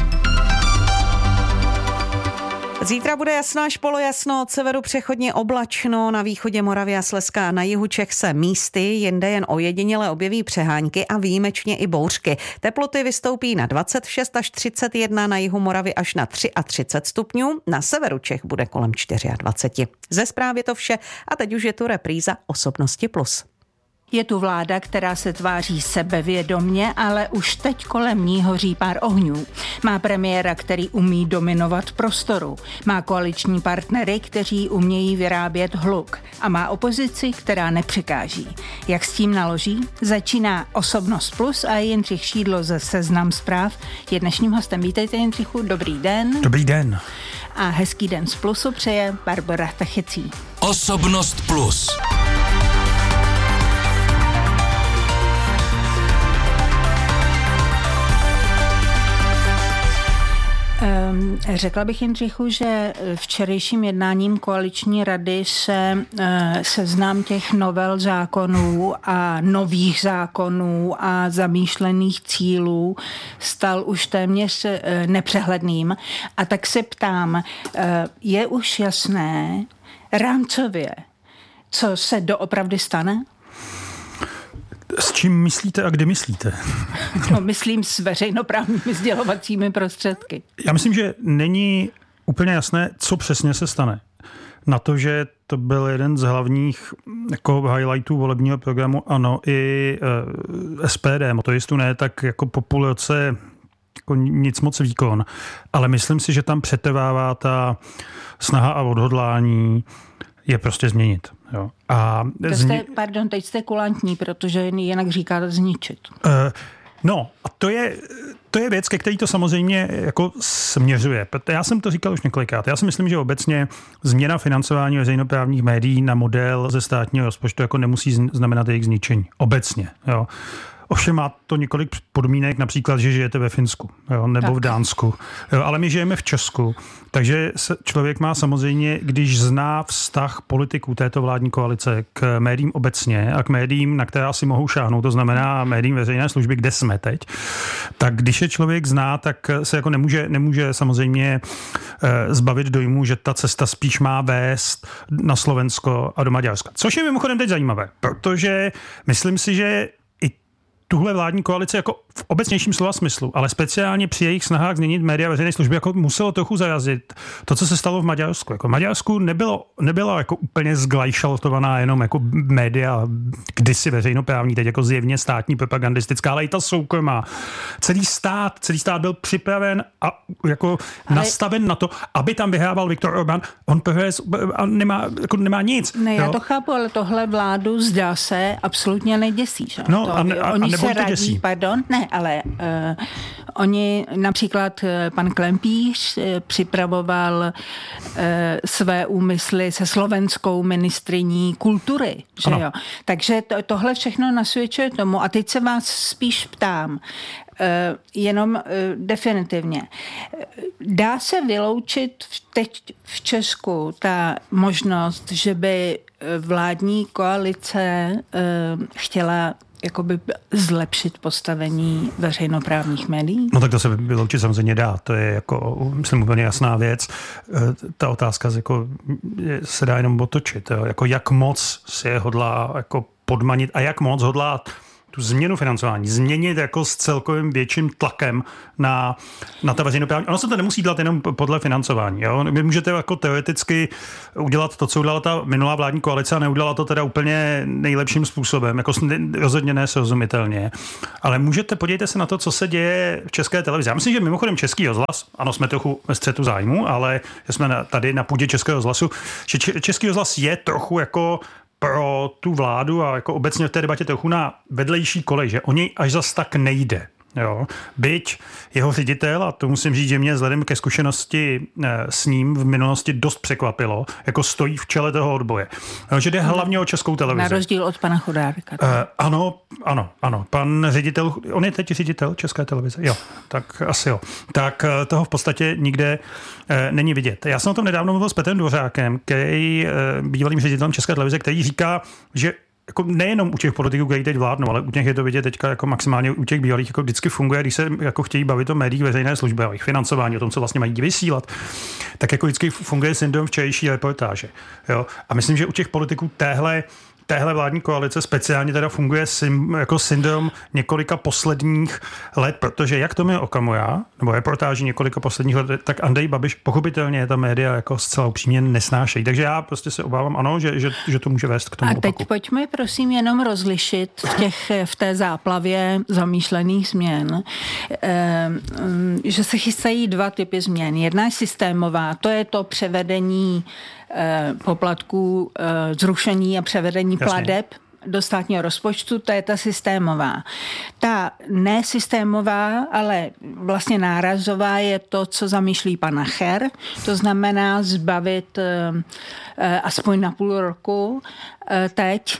Zítra bude jasno až polojasno, od severu přechodně oblačno, na východě Moravy a Slezska a na jihu Čech se místy, jinde jen ojediněle objeví přehánky a výjimečně i bouřky. Teploty vystoupí na dvacet šest až třicet jedna, na jihu Moravy až na třicet tři stupňů, na severu Čech bude kolem dvacet čtyři. Ze zprávy je to vše a teď už je tu repríza Osobnosti plus. Je tu vláda, která se tváří sebevědomně, ale už teď kolem ní hoří pár ohňů. Má premiéra, který umí dominovat prostoru. Má koaliční partnery, kteří umějí vyrábět hluk. A má opozici, která nepřekáží. Jak s tím naloží? Začíná Osobnost plus a Jindřich Šídlo ze Seznam Zpráv je dnešním hostem. Vítejte, Jindřichu, dobrý den. Dobrý den. A hezký den z Plusu přeje Barbora Techecí. Osobnost plus. Řekla bych, Jindřichu, že včerejším jednáním koaliční rady se seznam těch novel zákonů a nových zákonů a zamýšlených cílů stal už téměř nepřehledným. A tak se ptám, je už jasné rámcově, co se doopravdy stane? S čím myslíte a kdy myslíte? No, myslím s veřejnoprávními sdělovacími prostředky. Já myslím, že není úplně jasné, co přesně se stane. Na to, že to byl jeden z hlavních jako highlightů volebního programu ANO i e, es pé dé, motoristů ne, tak jako populace jako nic moc výkon. Ale myslím si, že tam přetrvává ta snaha a odhodlání je prostě změnit. Jo. A to jste, zni... Pardon, teď jste kulantní, protože jinak říkáte zničit. Uh, no a to je, to je věc, ke který to samozřejmě jako směřuje. Já jsem to říkal už několikrát. Já si myslím, že obecně změna financování veřejnoprávních médií na model ze státního rozpočtu jako nemusí znamenat jejich zničení. Obecně. Jo. Ovšem má to několik podmínek, například, že žijete ve Finsku, jo, nebo tak v Dánsku, jo, ale my žijeme v Česku, takže se člověk má samozřejmě, když zná vztah politiků této vládní koalice k médiím obecně a k médiím, na která si mohou šáhnout, to znamená médiím veřejné služby, kde jsme teď, tak když je člověk zná, tak se jako nemůže, nemůže samozřejmě eh, zbavit dojmu, že ta cesta spíš má vést na Slovensko a do Maďarska. Což je mimochodem teď zajímavé, protože myslím si, že tuhle vládní koalice jako v obecnějším slova smyslu, ale speciálně při jejich snahách změnit média veřejné služby jako muselo trochu zarazit to, co se stalo v Maďarsku. Jako Maďarsku nebylo, nebyla jako úplně zglajšaltovaná jenom jako média, kdysi veřejnoprávní, teď jako zjevně státní propagandistická, ale i ta soukromá. Celý stát, celý stát byl připraven a jako ale... nastaven na to, aby tam vyhrával Viktor Orbán. On a nemá, jako nemá nic. Ne, já jo? to chápu, ale tohle vládu zdá se absolutně neděsí. Že? No, to, a, ne, a, oni a nebo se to radí, děsí. Pardon, ne, ale uh, oni například uh, pan Klempíř uh, připravoval uh, své úmysly se slovenskou ministryní kultury. Že jo? Takže to, tohle všechno nasvědčuje tomu. A teď se vás spíš ptám, Uh, jenom uh, definitivně. Dá se vyloučit teď v Česku ta možnost, že by vládní koalice uh, chtěla jakoby zlepšit postavení veřejnoprávních médií? No tak to se vyloučit samozřejmě dá. To je jako, myslím, úplně jasná věc. Ta otázka jako, se dá jenom otočit. Jo. Jako jak moc si je hodlá jako podmanit a jak moc hodlá tu změnu financování změnit jako s celkovým větším tlakem na, na ta veřejnoprávní. Ono se to nemusí dělat jenom podle financování. Jo? Vy můžete jako teoreticky udělat to, co udělala ta minulá vládní koalice a neudělala to teda úplně nejlepším způsobem, jako rozhodně ne srozumitelně. Ale můžete, podívejte se na to, co se děje v České televizi. Já myslím, že mimochodem Český rozhlas, ano, jsme trochu ve střetu zájmu, ale jsme na, tady na půdě Českého rozhlasu, že Český rozhlas je trochu jako pro tu vládu a jako obecně v té debatě trochu na vedlejší kolej, že o něj až zas tak nejde. Jo. Byť jeho ředitel, a to musím říct, že mě vzhledem ke zkušenosti s ním v minulosti dost překvapilo, jako stojí v čele toho odboje. Jo, že jde hlavně o Českou televizi. Na rozdíl od pana Chodárka. Uh, ano, ano, ano. Pan ředitel, on je teď ředitel České televize? Jo, tak asi jo. Tak uh, toho v podstatě nikde uh, není vidět. Já jsem o tom nedávno mluvil s Petrem Dvořákem, který uh, bývalým ředitelem České televize, který říká, že jako nejenom u těch politiků, kteří teď vládnou, ale u těch je to vidět teďka jako maximálně u těch bývalých jako vždycky funguje, když se jako chtějí bavit o médiích veřejné služby, o jejich financování, o tom, co vlastně mají vysílat, tak jako vždycky funguje syndrom včerejší reportáže. Jo? A myslím, že u těch politiků téhle téhle vládní koalice speciálně teda funguje sim, jako syndrom několika posledních let, protože jak Tomio Okamura, nebo reportáži několika posledních let, tak Andrej Babiš pochopitelně ta média jako zcela upřímně nesnášejí. Takže já prostě se obávám, ano, že, že, že to může vést k tomu A teď opaku. Pojďme prosím jenom rozlišit v, těch, v té záplavě zamýšlených změn, eh, že se chystají dva typy změn. Jedna je systémová, to je to převedení poplatků, zrušení a převedení pladeb do státního rozpočtu, to je ta systémová. Ta nesystémová, ale vlastně nárazová je to, co zamýšlí pan Nacher, to znamená zbavit aspoň na půl roku teď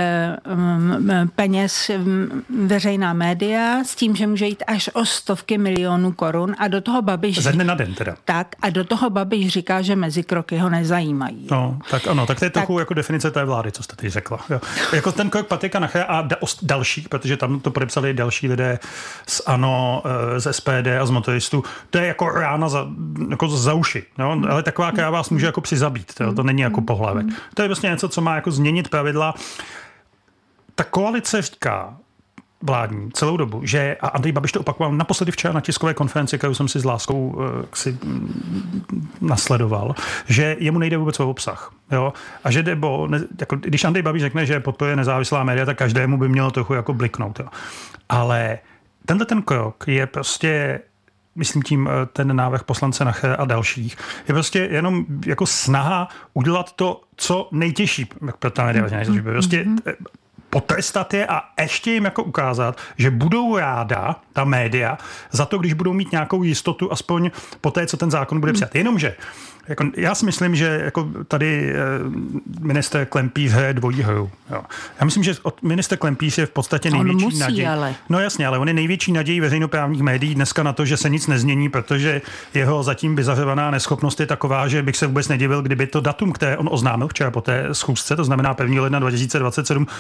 peněz veřejná média s tím, že může jít až o stovky milionů korun a do toho Babiš... Ze dne na den teda. Tak a do toho Babiš říká, že mezikroky ho nezajímají. No, tak ano, tak to je tak... trochu jako definice té vlády, co jste teď řekla. Jo. Jako ten krok Patrika Nachera a další, protože tam to podepsali další lidé z ANO, z S P D a z motoristů, to je jako rána za, jako za uši. Jo? Ale taková, která vás může jako přizabít. To, to není jako pohlavek. To je vlastně něco, co má jako změnit pravidla. Ta koalice říká vládní celou dobu, že, a Andrej Babiš to opakoval naposledy včera na tiskové konferenci, kterou jsem si s láskou uh, si nasledoval, že jemu nejde vůbec o obsah. Jo? A že jde, bo, ne, jako, když Andrej Babiš řekne, že podporuje nezávislá média, tak každému by mělo trochu jako bliknout. Jo? Ale tenhle ten krok je prostě, myslím tím ten návrh poslance Nachera a dalších, je prostě jenom jako snaha udělat to, co nejtěžší pro ta média. Prostě potrestat je a ještě jim jako ukázat, že budou ráda ta média za to, když budou mít nějakou jistotu aspoň po té, co ten zákon bude přijat. Jenomže jako, já si myslím, že jako tady minister Klempíř hraje dvojí hru. Jo. Já myslím, že minister Klempíř je v podstatě největší musí, naděj. Ale. No jasně, ale on je největší nadějí veřejnoprávních médií dneska na to, že se nic nezmění, protože jeho zatím vyzařovaná neschopnost je taková, že bych se vůbec nedivil, kdyby to datum, které on oznámil včera po té schůzce, to znamená prvního ledna dva tisíce dvacet sedm, bylo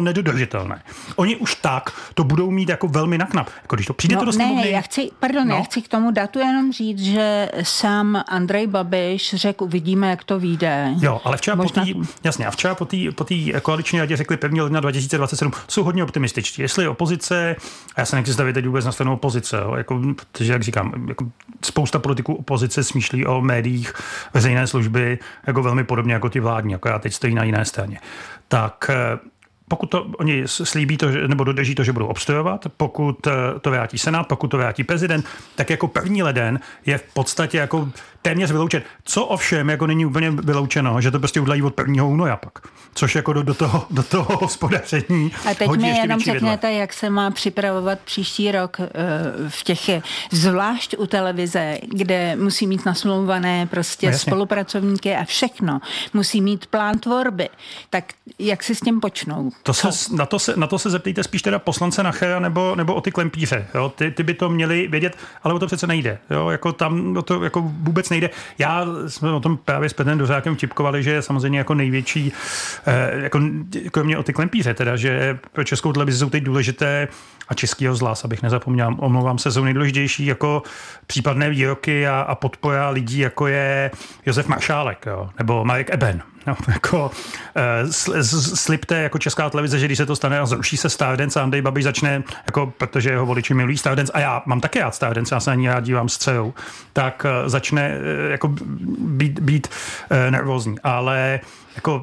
nedodržitelné. Oni už tak to budou mít jako velmi naknap. Jako když to přijde no, to do sněmovny... Ne, já chci, pardon, no. já chci k tomu datu jenom říct, že sám Andrej Babiš řekl, uvidíme, jak to vyjde. Jo, ale včera Možná... po té, jasně, a včera po té po koaliční radě řekli prvního ledna dva tisíce dvacet sedm, jsou hodně optimističtí. Jestli je opozice, a já se nechci stavit teď vůbec na stranu opozice, jo, jako, protože, jak říkám, jako spousta politiků opozice smýšlí o médiích veřejné služby jako velmi podobně jako ty vládní, jako já teď stojí na jiné straně. Tak pokud to oni slíbí to, nebo dodrží to, že budou obstojovat, pokud to vrátí Senát, pokud to vrátí prezident, tak jako první leden je v podstatě jako téměř vyloučen. Co ovšem jako není úplně vyloučeno, že to prostě udělají od prvního února pak. Což jako do, do toho, do toho hospodaření. A teď mi jenom řekněte, jak se má připravovat příští rok v těch, zvlášť u televize, kde musí mít nasmlouvané prostě no spolupracovníky a všechno. Musí mít plán tvorby. Tak jak si s tím počnou? To se, na, to se, na to se zeptejte spíš teda poslance Nachera nebo, nebo o ty klempíře. Jo? Ty, ty by to měli vědět, ale o to přece nejde. Jo? Jako tam o to jako vůbec nejde. Já jsme o tom právě s Petrem Dořákem vtipkovali, že je samozřejmě jako největší, eh, jako, jako mě o ty klempíře, teda, že pro Českou televizi jsou teď důležité a Český rozhlas, abych nezapomněl, omlouvám se, jsou nejdůležitější jako případné výroky a, a podpora lidí, jako je Josef Maršálek, jo? Nebo Marek Eben. No, jako, uh, slibte jako Česká televize, že když se to stane a zruší se Stardance a Andrej Babiš začne, jako, protože jeho voliči milují Stardance a já mám také rád Stardance, já se na ní rád dívám s dcerou, tak uh, začne uh, jako být, být uh, nervózní. Ale jako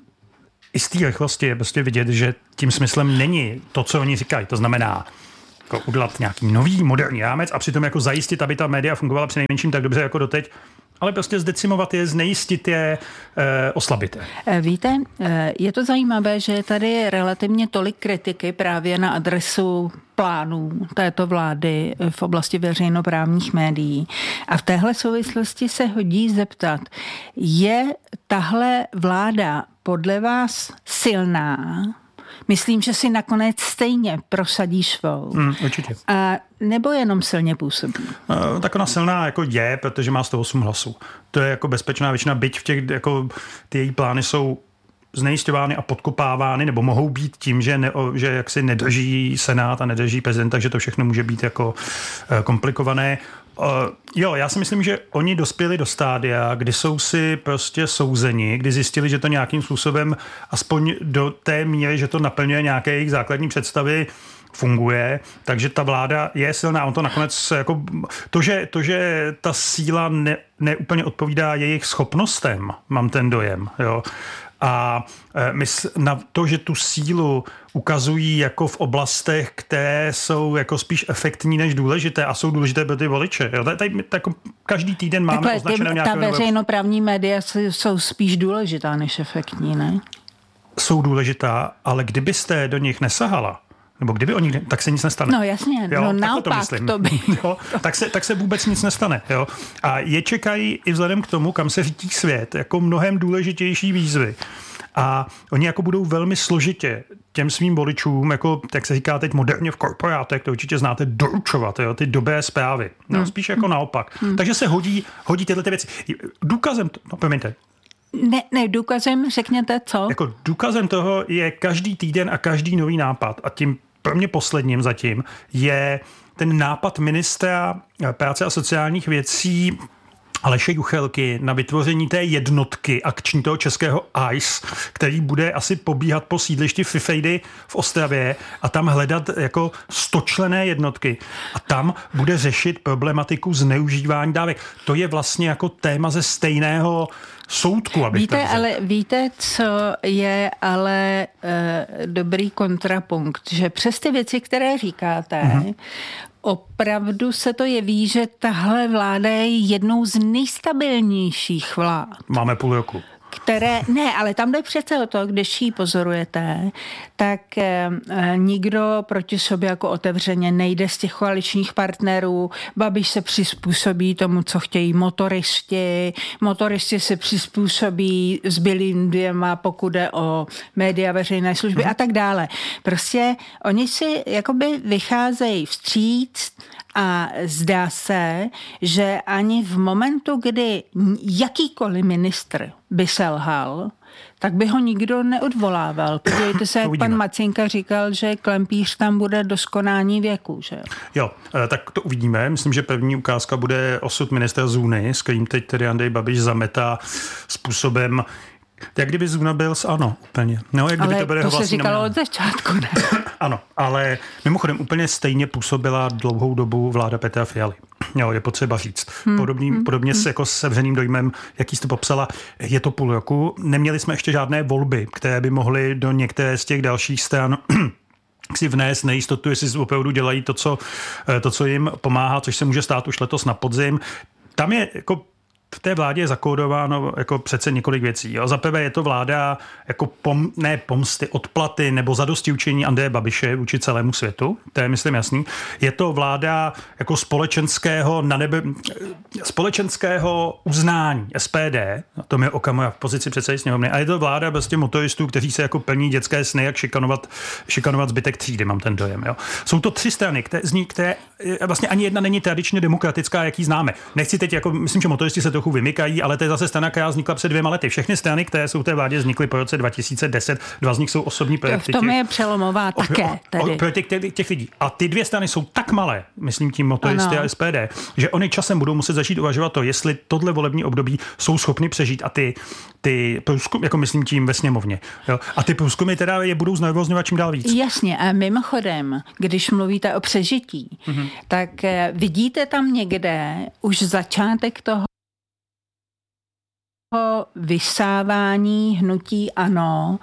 i z té rychlosti je prostě vidět, že tím smyslem není to, co oni říkají. To znamená jako udělat nějaký nový moderní rámec a přitom jako zajistit, aby ta média fungovala přinejmenším tak dobře jako doteď, ale prostě zdecimovat je, znejistit je, e, oslabit je. Víte, je to zajímavé, že je tady relativně tolik kritiky právě na adresu plánů této vlády v oblasti veřejnoprávních médií. A v téhle souvislosti se hodí zeptat, je tahle vláda podle vás silná? Myslím, že si nakonec stejně prosadí svou. Mm, určitě. A nebo jenom silně působí? Uh, tak ona silná jako je, protože má sto osm hlasů. To je jako bezpečná většina, byť v těch, jako ty její plány jsou znejisťovány a podkopávány, nebo mohou být tím, že, ne, že jaksi nedrží Senát a nedrží prezident, takže to všechno může být jako uh, komplikované. Uh, jo, já si myslím, že oni dospěli do stádia, kdy jsou si prostě souzeni, kdy zjistili, že to nějakým způsobem aspoň do té míry, že to naplňuje nějaké jejich základní představy, funguje, takže ta vláda je silná. On to nakonec jako to, že, to, že ta síla ne, neúplně odpovídá jejich schopnostem, mám ten dojem, jo. A mysl, na to, že tu sílu ukazují jako v oblastech, které jsou jako spíš efektní než důležité a jsou důležité pro ty voliče. Jo? Tady, tady jako každý týden máme takhle, označené nějaké... Ta veřejnoprávní média jsou spíš důležitá než efektní, ne? Jsou důležitá, ale kdybyste do nich nesahala, nebo kdyby oni, tak se nic nestane. No jasně, jo, no naopak to, to by. Jo, tak, se, tak se vůbec nic nestane. Jo. A je čekají i vzhledem k tomu, kam se řítí svět, jako mnohem důležitější výzvy. A oni jako budou velmi složitě těm svým voličům, jako, jak se říká teď moderně v korporátech, to určitě znáte, doručovat, jo, ty dobré zprávy. No, hmm. Spíš jako naopak. Hmm. Takže se hodí, hodí tyhle ty věci. Důkazem, no promiňte, Ne, ne, důkazem řekněte co? Jako důkazem toho je každý týden a každý nový nápad a tím pro mě posledním zatím je ten nápad ministra práce a sociálních věcí Aleše Juchelky na vytvoření té jednotky akční toho českého I C E, který bude asi pobíhat po sídlišti Fifejdy v Ostravě a tam hledat jako stočlenné jednotky. A tam bude řešit problematiku zneužívání dávek. To je vlastně jako téma ze stejného soudku, abych víte, ale víte, co je ale e, dobrý kontrapunkt, že přes ty věci, které říkáte, mm-hmm. opravdu se to jeví, že tahle vláda je jednou z nejstabilnějších vlád. Máme půl roku. Které, ne, ale tam jde přece o to, když ji pozorujete, tak e, nikdo proti sobě jako otevřeně nejde z těch koaličních partnerů. Babiš se přizpůsobí tomu, co chtějí motoristi, motoristi se přizpůsobí zbylým dvěma, pokud jde o média veřejné služby hmm. a tak dále. Prostě oni si jakoby vycházejí vstříc A zdá se, že ani v momentu, kdy jakýkoliv ministr by selhal, tak by ho nikdo neodvolával. Podívejte se, jak pan Macinka říkal, že Klempíř tam bude do skonání věku, že? Jo, tak to uvidíme. Myslím, že první ukázka bude osud ministra Zůny, s kterým teď tedy Andrej Babiš zametá způsobem, jak kdyby Zůna byl s ANO úplně. No, jak ale to, bude to se říkalo od začátku, ne? Ano, ale mimochodem úplně stejně působila dlouhou dobu vláda Petra Fialy. Jo, je potřeba říct. Podobný, hmm, podobně hmm. s jako sevřeným dojmem, jaký jste popsala, je to půl roku. Neměli jsme ještě žádné volby, které by mohly do některé z těch dalších stran si vnést nejistotu, jestli opravdu dělají to co, to, co jim pomáhá, což se může stát už letos na podzim. Tam je jako v té vládě je zakódováno jako přece několik věcí. Jo. Za prvé je to vláda jako pom, ne pomsty, odplaty nebo zadostiučinění Andreje Babiše vůči celému světu. To je, myslím, jasný. Je to vláda jako společenského, na nebe, společenského uznání S P D, to je Okamura v pozici předsedy sněmovny, a je to vláda bez těch motoristů, kteří se jako plní dětské sny, jak šikanovat, šikanovat zbytek třídy, mám ten dojem. Jo. Jsou to tři strany, které, z ní, které vlastně ani jedna není tradičně demokratická, jaký známe. Nechci teď, jako, myslím, že motoristi se trochu vymykají, ale to je zase strana, která vznikla před dvěma lety. Všechny strany, které jsou v té vládě, vznikly po roce dva tisíce deset. Dva z nich jsou osobní projekty. To v tom je přelomová o, také. Tedy. Projekty těch, těch lidí. A ty dvě strany jsou tak malé, myslím tím motoristy a S P D, že oni časem budou muset začít uvažovat to, jestli tohle volební období jsou schopni přežít. A ty, ty průzkum, jako myslím tím ve sněmovně. Jo? A ty průzkumy teda je budou znervozňovat čím dál víc. Jasně. A mimochodem, když mluvíte o přežití, mm-hmm. tak vidíte tam někde už začátek toho vysávání hnutí ANO,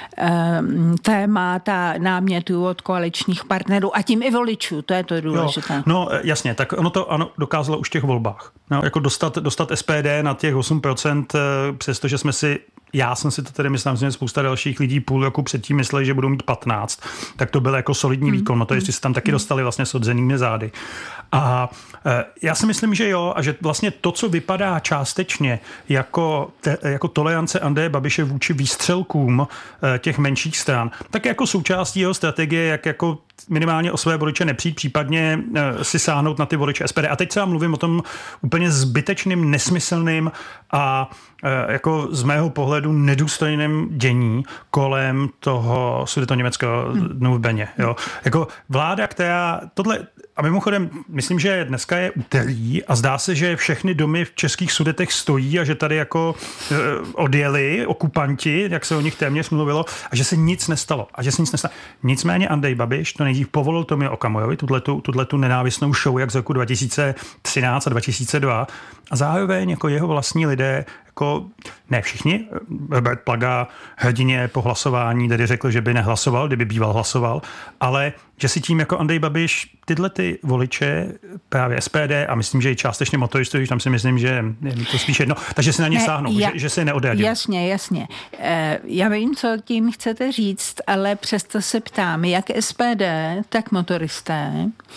témata námětů od koaličních partnerů a tím i voličů, to je to důležité. Jo, no jasně, tak ono to ano dokázalo už v těch volbách. No, jako dostat, dostat S P D na těch osm procent, přestože jsme si já jsem si to tedy myslím, že spousta dalších lidí půl roku předtím mysleli, že budou mít patnáct, tak to byl jako solidní výkon, no to jestli se tam taky dostali vlastně s odzenými zády. A e, já si myslím, že jo, a že vlastně to, co vypadá částečně jako, te, jako tolerance Andreje Babiše vůči výstřelkům e, těch menších stran, tak jako součástí jeho strategie, jak jako minimálně o své voliče nepřijít, případně e, si sáhnout na ty voliče S P D. A teď se vám mluvím o tom úplně zbytečným, nesmyslným a e, jako z mého pohledu nedůstojným dění kolem toho sudetoněmeckého dnu v Beně. Jo. Jako vláda, která tohle, a mimochodem, myslím, že dneska je úterý a zdá se, že všechny domy v českých Sudetech stojí a že tady jako e, odjeli okupanti, jak se o nich téměř mluvilo, a že se nic nestalo. A že se nic nestalo. Nicméně Andrej Babiš to nejdřív povolil Tomio Okamurovi, tuhletu, tuhletu nenávistnou show, jak z roku dva tisíce třináct a dva tisíce dva, a zároveň jako jeho vlastní lidé, jako ne všichni, Robert Plaga hrdině po hlasování tedy řekl, že by nehlasoval, kdyby býval hlasoval, ale že si tím jako Andrej Babiš tyhle ty voliče právě S P D a myslím, že i částečně motoristů, když tam si myslím, že je to spíš jedno, takže si na ně ne, sáhnou, ja, že, že se neodradí. Jasně, jasně. E, já vím, co tím chcete říct, ale přesto se ptám, jak S P D, tak motoristé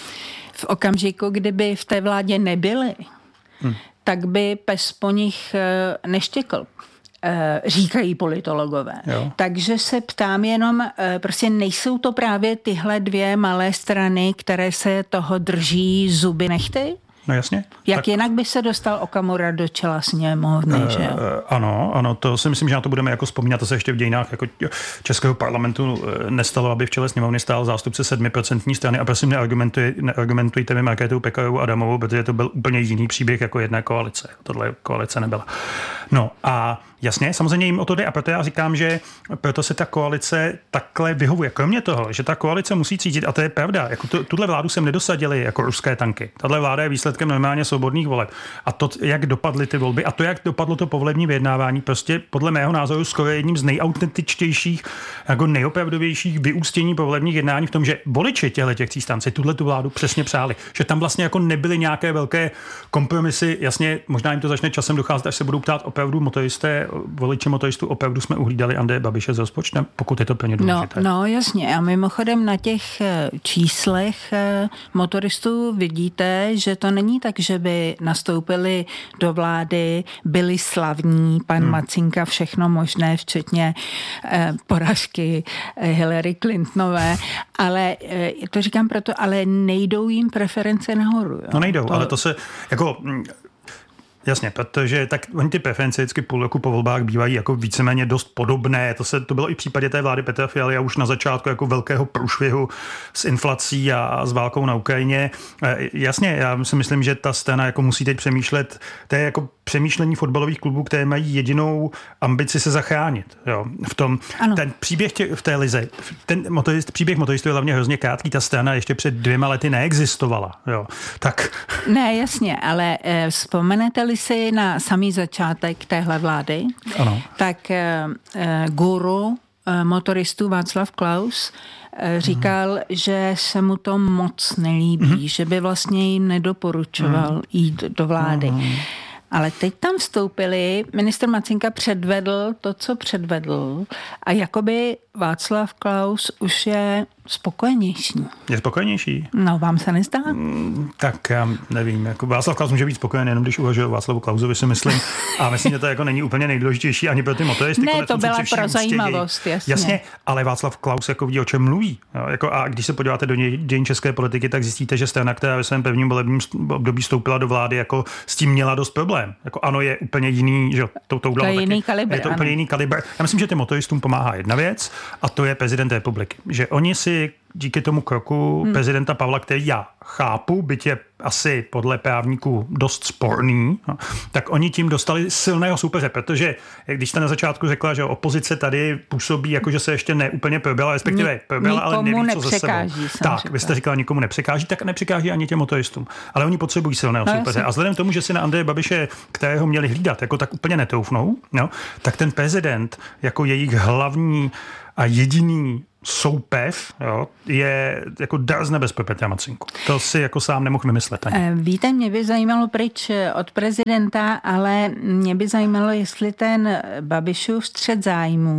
v okamžiku, kdyby v té vládě nebyli, hmm. tak by pes po nich neštěkl, říkají politologové. Jo. Takže se ptám jenom, prostě nejsou to právě tyhle dvě malé strany, které se toho drží zuby nechty? No jasně. Jak tak... jinak by se dostal Okamura do čela sněmovny, uh, že jo? Ano, ano, to si myslím, že na to budeme jako vzpomínat, to se ještě v dějinách jako českého parlamentu nestalo, aby v čele sněmovny stál zástupce sedmiprocentní strany a prosím neargumentuj, neargumentujte mi Markétou Pekarovou Adamovou, protože to byl úplně jiný příběh jako jedné koalice. Tohle koalice nebyla. No a jasně, samozřejmě jim o to jde a proto já říkám, že proto se ta koalice takhle vyhovuje. Kromě toho, že ta koalice musí cítit, a to je pravda, jako tu, tuhle vládu sem nedosadili jako ruské tanky. Tahle vláda je výsledkem normálně svobodných voleb. A to, jak dopadly ty volby a to, jak dopadlo to povolební vyjednávání, prostě podle mého názoru skoro jedním z nejautentičtějších, jako nejopravdovějších vyústění povolebních jednání v tom, že voliči těchto těch tří stran si tuhle tu vládu přesně přáli. Že tam vlastně jako nebyly nějaké velké kompromisy. Jasně, možná jim to začne časem docházet, až se budou ptát opravdu motoristé, voliči motoristů opravdu jsme uhlídali Andreje Babiše s rozpočtem, pokud je to plně důležité. No, no jasně. A mimochodem na těch číslech motoristů vidíte, že to není tak, že by nastoupili do vlády, byli slavní, pan hmm. Macinka, všechno možné, včetně eh, porážky eh, Hillary Clintonové, ale eh, to říkám proto, ale nejdou jim preference nahoru. Jo? No nejdou, to... ale to se jako... Jasně, protože tak oni ty preference vždycky půl roku po volbách bývají jako víceméně dost podobné. To se to bylo i v případě té vlády Petra Fialy a už na začátku jako velkého průšvihu s inflací a, a s válkou na Ukrajině. Jasně, já si myslím, že ta strana jako musí teď přemýšlet, to je jako přemýšlení fotbalových klubů, které mají jedinou ambici se zachránit. Jo. V tom, ten příběh tě, v té lize, ten motorist, příběh motoristů je hlavně hrozně krátký, ta strana ještě před dvěma lety neexistovala. Jo. Tak. Ne, jasně, ale eh, vzpomenete-li si na samý začátek téhle vlády, ano. tak eh, guru eh, motoristů Václav Klaus eh, říkal, mm. že se mu to moc nelíbí, mm. že by vlastně jim nedoporučoval mm. jít do vlády. Mm. Ale teď tam vstoupili, ministr Macinka předvedl to, co předvedl a jakoby Václav Klaus už je spokojenější. Je spokojenější? No, vám se nezdá? Mm, tak já nevím. Jako Václav Klaus může být spokojený, jenom když uvažuje o Václavu Klausovi, si myslím. A myslím, že to jako není úplně nejdůležitější ani pro ty motoristy. Ne, to byla pro zajímavost, jasně. Jasně, ale Václav Klaus jako ví, o čem mluví. Jo, jako a když se podíváte do dějin české politiky, tak zjistíte, že strana, která ve svém prvním volebním období vstoupila do vlády, jako s tím měla dost problém. Jako ano, je úplně jiný, že to, to, to je jiný kalibr. Je to úplně jiný kalibr. Já myslím, že těm motoristům pomáhá jedna věc a to je prezident republiky. Že oni si díky tomu kroku hmm. prezidenta Pavla, který já chápu, byť je asi podle právníků dost sporný, no, tak oni tím dostali silného soupeře, protože když jste na začátku řekla, že opozice tady působí jako, že se ještě neúplně proběla, respektive proběla, ale neví, co ze sebou. Tak, řekla. Vy jste říkala, nikomu nepřekáží, tak nepřekáží ani těm motoristům. Ale oni potřebují silného no, soupeře. Jasný. A vzhledem k tomu, že si na Andreje Babiše, kterého měli hlídat, jako tak úplně netoufnou, no, tak ten prezident jako jejich hlavní a jediný soupeř, jo, je jako dar z nebes pro Petra Macinku. To si jako sám nemohl vymyslet. Ani. Víte, mě by zajímalo pryč od prezidenta, ale mě by zajímalo, jestli ten Babišův střet zájmů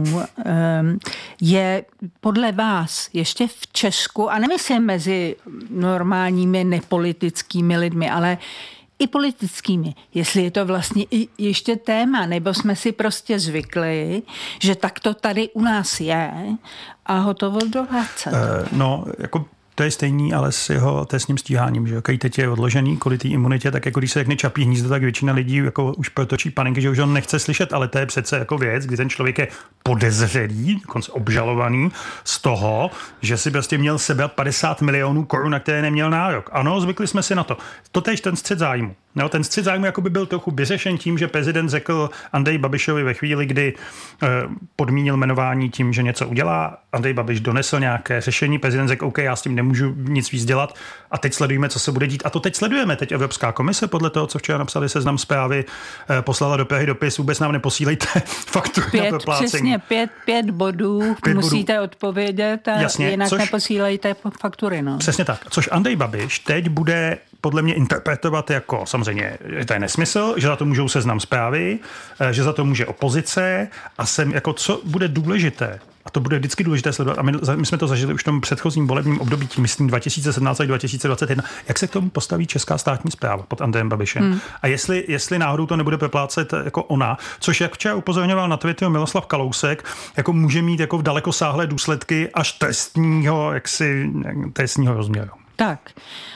je podle vás ještě v Česku, a nemyslím mezi normálními nepolitickými lidmi, ale i politickými, jestli je to vlastně i ještě téma, nebo jsme si prostě zvykli, že tak to tady u nás je a hotovo do háce. Uh, no, jako to je stejný, ale s jeho trestním stíháním, že který teď je odložený kvůli té imunitě, tak jako když se řekne Čapí hnízdo, tak většina lidí jako už protočí paninky, že už on nechce slyšet, ale to je přece jako věc, kdy ten člověk je podezřelý, dokonce obžalovaný z toho, že si prostě měl sebrat padesát milionů korun, na které neměl nárok. Ano, zvykli jsme si na to. Totéž ten střet zájmu. No, ten střet zájmu jako by byl trochu vyřešen tím, že prezident řekl Andreji Babišovi ve chvíli, kdy eh, podmínil jmenování tím, že něco udělá. Andrej Babiš donesl nějaké řešení, prezident řekl, OK, já s tím nemůžu nic víc dělat a teď sledujeme, co se bude dít. A to teď sledujeme. Teď Evropská komise, podle toho, co včera napsali Seznam Zprávy, eh, poslala do Prahy dopis, vůbec nám neposílejte faktury pět, na proplácení. Přesně, pět, pět bodů pět musíte bodů. odpovědět a Jasně, jinak což, neposílejte faktury. No. Přesně tak. Což Andrej Babiš teď bude podle mě interpretovat jako samozřejmě, že to je nesmysl, že za to můžou Seznam Zprávy, že za to může opozice a sem jako co bude důležité. A to bude vždycky důležité sledovat. A my, my jsme to zažili už v tom předchozím volebním období, tím myslím dva tisíce sedmnáct až dva tisíce dvacet jedna. Jak se k tomu postaví česká státní správa pod Andrejem Babišem? Hmm. A jestli, jestli náhodou to nebude proplácet jako ona, což jak včera upozorňoval na Twitteru Miroslav Kalousek, jako může mít jako v dalekosáhlé důsledky až trestního, jaksi, trestního rozměru. Tak,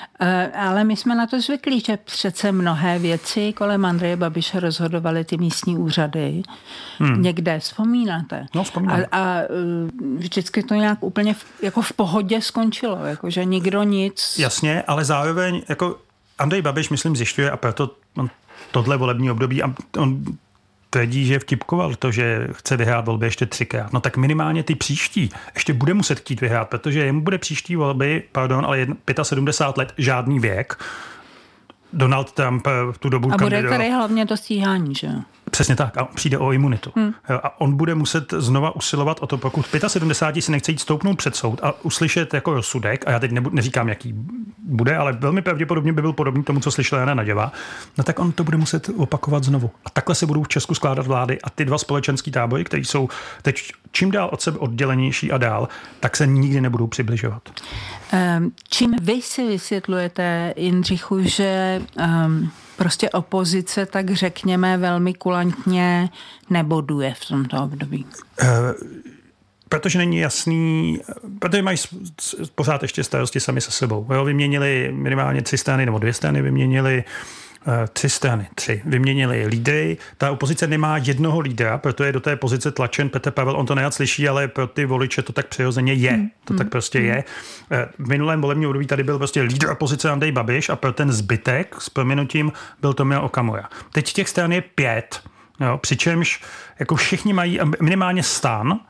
ale my jsme na to zvyklí, že přece mnohé věci kolem Andreje Babiše rozhodovaly ty místní úřady. Hmm. Někde, vzpomínáte? No, vzpomínám. A, a vždycky to nějak úplně v, jako v pohodě skončilo, jako že nikdo nic... Jasně, ale zároveň jako Andrej Babiš, myslím, zjišťuje a proto on, tohle volební období a on tvrdí, že vtipkoval to, že chce vyhrát volby ještě třikrát. No tak minimálně ty příští ještě bude muset chtít vyhrát, protože jemu bude příští volby, pardon, ale sedmdesát pět let, žádný věk. Donald Trump v tu dobu A kandidoval. bude tady hlavně to stíhání, že? Přesně tak. A přijde o imunitu. Hmm. A on bude muset znova usilovat o to, pokud sedmdesát pět si nechce jít stoupnout před soud a uslyšet jako rozsudek, a já teď nebu, neříkám, jaký bude, ale velmi pravděpodobně by byl podobný tomu, co slyšela Jana Naděva, no tak on to bude muset opakovat znovu. A takhle se budou v Česku skládat vlády a ty dva společenský tábory, které jsou teď čím dál od sebe oddělenější a dál, tak se nikdy nebudou přibližovat. Um, čím vy si vysvětlujete, Jindřichu, že um, prostě opozice, tak řekněme, velmi kulantně neboduje v tomto období? Uh, protože není jasný, protože mají pořád ještě starosti sami se sebou. Jo, vyměnili minimálně tři strany nebo dvě strany, vyměnili Tři strany, tři. Vyměnili lídry. Ta opozice nemá jednoho lídra, proto je do té pozice tlačen Petr Pavel. On to nejad slyší, ale pro ty voliče to tak přirozeně je. Hmm. To tak prostě hmm. je. V minulém volebním období tady byl prostě lídr opozice Andrej Babiš a pro ten zbytek s prominutím byl Tomio Okamura. Teď těch stran je pět, jo, přičemž jako všichni mají minimálně STAN,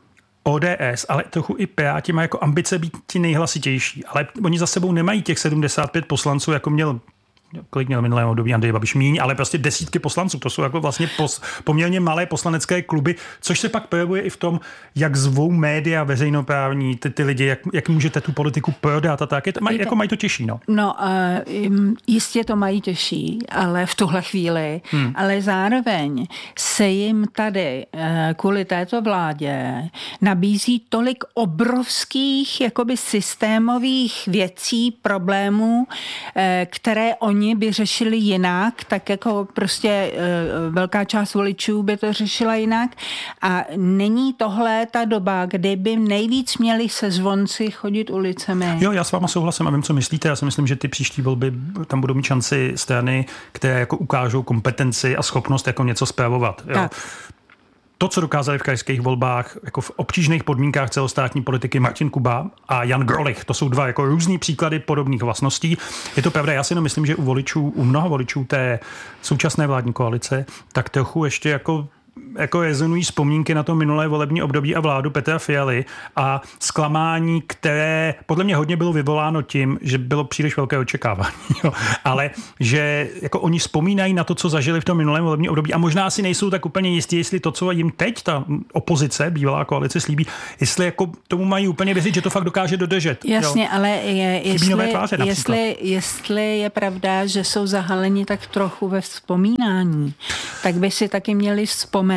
O D S, ale trochu i Piráti mají jako ambice být ti nejhlasitější. Ale oni za sebou nemají těch sedmdesát pět poslanců, jako měl kolik měl minulém období Andrej Babiš míň, ale prostě desítky poslanců. To jsou jako vlastně pos, poměrně malé poslanecké kluby, což se pak projevuje i v tom, jak zvou média veřejnoprávní, ty, ty lidi, jak, jak můžete tu politiku prodat a tak. Je to, maj, jako mají to těžší, no. No, uh, jistě to mají těžší, ale v tuhle chvíli, hmm. ale zároveň se jim tady uh, kvůli této vládě nabízí tolik obrovských jakoby systémových věcí, problémů, uh, které oni Oni by řešili jinak, tak jako prostě e, velká část voličů by to řešila jinak. A není tohle ta doba, kdy by nejvíc měli se zvonci chodit ulicemi? Jo, já s váma souhlasím a vím, co myslíte. Já si myslím, že ty příští volby, tam budou mít šanci strany, které jako ukážou kompetenci a schopnost jako něco spravovat. Jo. Tak. To, co dokázali v krajských volbách, jako v obtížných podmínkách celostátní politiky Martin Kuba a Jan Grolich, to jsou dva jako různý příklady podobných vlastností. Je to pravda, já si jenom myslím, že u voličů, u mnoha voličů té současné vládní koalice, tak trochu ještě jako jako rezonují vzpomínky na to minulé volební období a vládu Petra Fialy a zklamání, které podle mě hodně bylo vyvoláno tím, že bylo příliš velké očekávání. Jo. Ale že jako oni vzpomínají na to, co zažili v tom minulém volebním období a možná si nejsou tak úplně jistí, jestli to, co jim teď ta opozice, bývalá koalice slíbí, jestli jako tomu mají úplně věřit, že to fakt dokáže dodržet. Jasně, jo. ale je, jestli, tváře, jestli, jestli je pravda, že jsou zahaleni tak trochu ve vzpomínání, tak by si taky měli vzpomínat,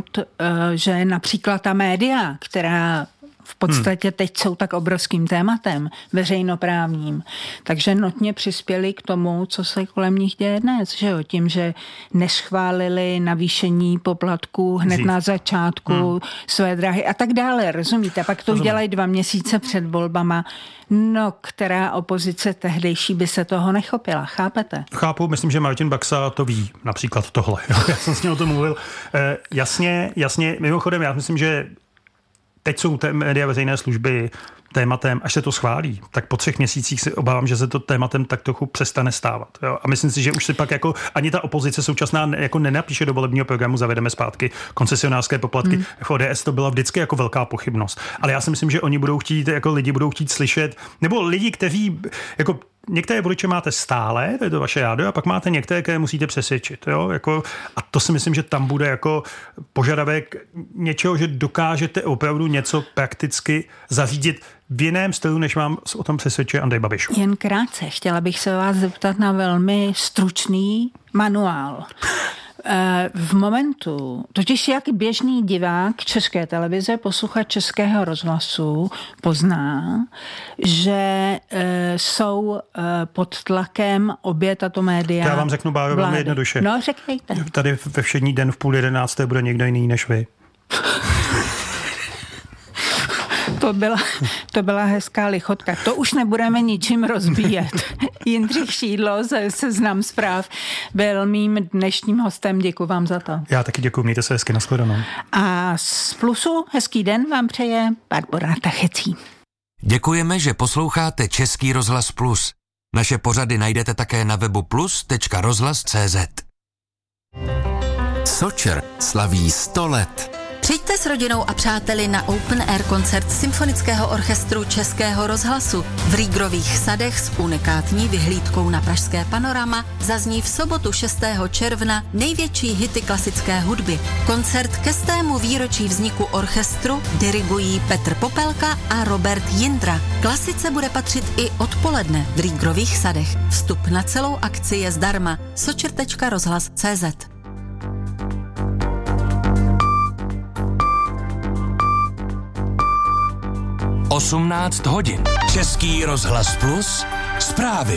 že například ta média, která v podstatě teď jsou tak obrovským tématem veřejnoprávním, takže notně přispěli k tomu, co se kolem nich děje dnes, že jo, tím, že neschválili navýšení poplatků hned Zív. na začátku hmm. své drahy a tak dále, rozumíte? Pak to udělají dva měsíce před volbama. No, která opozice tehdejší by se toho nechopila, chápete? Chápu, myslím, že Martin Baxa to ví, například tohle. Já jsem s ním o tom mluvil. E, jasně, jasně, mimochodem, já myslím, že teď jsou té média veřejné služby tématem, až se to schválí, tak po třech měsících si obávám, že se to tématem tak trochu přestane stávat. Jo? A myslím si, že už si pak jako ani ta opozice současná jako nenapíše do volebního programu zavedeme zpátky koncesionářské poplatky. Hmm. V O D S to byla vždycky jako velká pochybnost. Ale já si myslím, že oni budou chtít, jako lidi budou chtít slyšet, nebo lidi, kteří jako některé voliče máte stále, to je to vaše rádio, a pak máte některé, které musíte přesvědčit. Jo? Jako, a to si myslím, že tam bude jako požadavek něčeho, že dokážete opravdu něco prakticky zařídit v jiném stylu, než vám o tom přesvědčuje Andrej Babiš. Jen krátce, chtěla bych se vás zeptat na velmi stručný manuál. V momentu, totiž jak běžný divák České televize, posluchač Českého rozhlasu pozná, že jsou pod tlakem obě tato média. Já vám řeknu, Báro, velmi jednoduše. No, řekněte. Tady ve všední den v půl jedenácté bude někdo jiný než vy. To byla, to byla hezká lichotka. To už nebudeme ničím rozbíjet. Jindřich Šídlo ze Seznam Zpráv byl mým dnešním hostem. Děkuji vám za to. Já taky děkuji, mějte se hezky, nashledanou. A z Plusu hezký den vám přeje Barbora Tachecí. Děkujeme, že posloucháte Český rozhlas Plus. Naše pořady najdete také na webu plus tečka rozhlas tečka cé zet. Sočer slaví sto let. Přijďte s rodinou a přáteli na Open Air koncert Symfonického orchestru Českého rozhlasu. V Rýgrových sadech s unikátní vyhlídkou na pražské panorama zazní v sobotu šestého června největší hity klasické hudby. Koncert ke stému výročí vzniku orchestru dirigují Petr Popelka a Robert Jindra. Klasice bude patřit i odpoledne v Rýgrových sadech. Vstup na celou akci je zdarma. sočer tečka rozhlas tečka cé zet. osmnáct hodin. Český rozhlas Plus. Zprávy.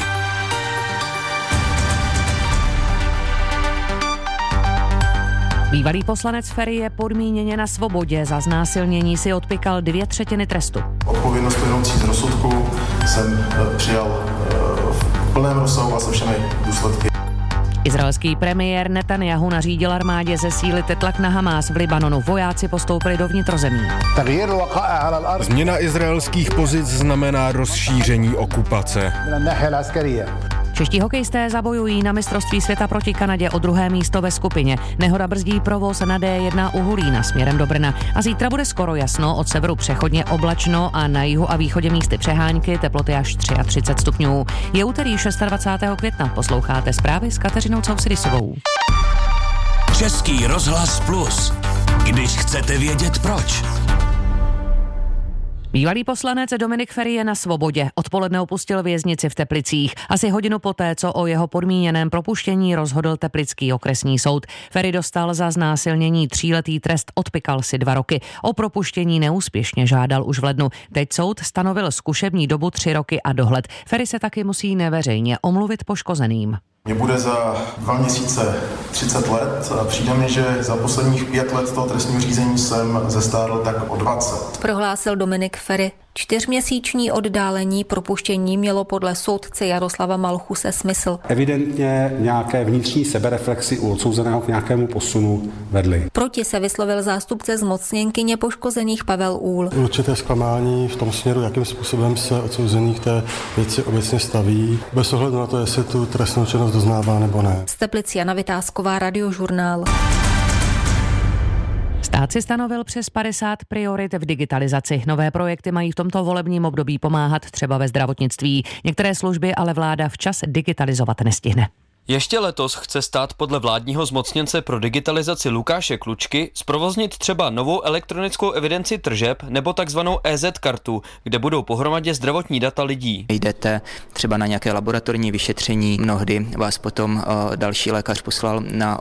Bývalý poslanec Feri je podmíněně na svobodě. Za znásilnění si odpykal dvě třetiny trestu. Odpovědnost plynoucí z rozsudku jsem přijal v plném rozsahu a se všemi důsledky. Izraelský premiér Netanjahu nařídil armádě zesílit tlak na Hamás v Libanonu. Vojáci postoupili do vnitrozemí. Změna izraelských pozic znamená rozšíření okupace. Čeští hokejisté zabojují na mistrovství světa proti Kanadě o druhé místo ve skupině. Nehoda brzdí provoz na dé jedna u Hulína směrem do Brna. A zítra bude skoro jasno, od severu přechodně oblačno a na jihu a východě místy přehánky, teploty až třicet tři stupňů. Je úterý dvacátého šestého května. Posloucháte zprávy s Kateřinou Causidisovou. Český rozhlas Plus. Když chcete vědět proč. Bývalý poslanec Dominik Feri je na svobodě. Odpoledne opustil věznici v Teplicích. Asi hodinu poté, co o jeho podmíněném propuštění rozhodl Teplický okresní soud. Feri dostal za znásilnění tříletý trest, odpykal si dva roky. O propuštění neúspěšně žádal už v lednu. Teď soud stanovil zkušební dobu tři roky a dohled. Feri se taky musí neveřejně omluvit poškozeným. Mně bude za dva měsíce třicet let a přijde mi, že za posledních pět let toho trestního řízení jsem zestárl tak o dvacet. Prohlásil Dominik Feri. Čtyřměsíční oddálení propuštění mělo podle soudce Jaroslava Malchuse smysl. Evidentně nějaké vnitřní sebereflexy u odsouzeného k nějakému posunu vedly. Proti se vyslovil zástupce zmocněnkyně poškozených Pavel Úhl. Určité zklamání v tom směru, jakým způsobem se odsouzený k té věci obecně staví, bez ohledu na to, jestli tu trestnou činnost doznává nebo ne. Z Teplic Jana Vytázková, Radiožurnál. Stát si stanovil přes padesát priorit v digitalizaci. Nové projekty mají v tomto volebním období pomáhat třeba ve zdravotnictví. Některé služby ale vláda včas digitalizovat nestihne. Ještě letos chce stát podle vládního zmocněnce pro digitalizaci Lukáše Klučky zprovoznit třeba novou elektronickou evidenci tržeb nebo takzvanou é zet kartu, kde budou pohromadě zdravotní data lidí. Jdete třeba na nějaké laboratorní vyšetření, mnohdy vás potom další lékař poslal na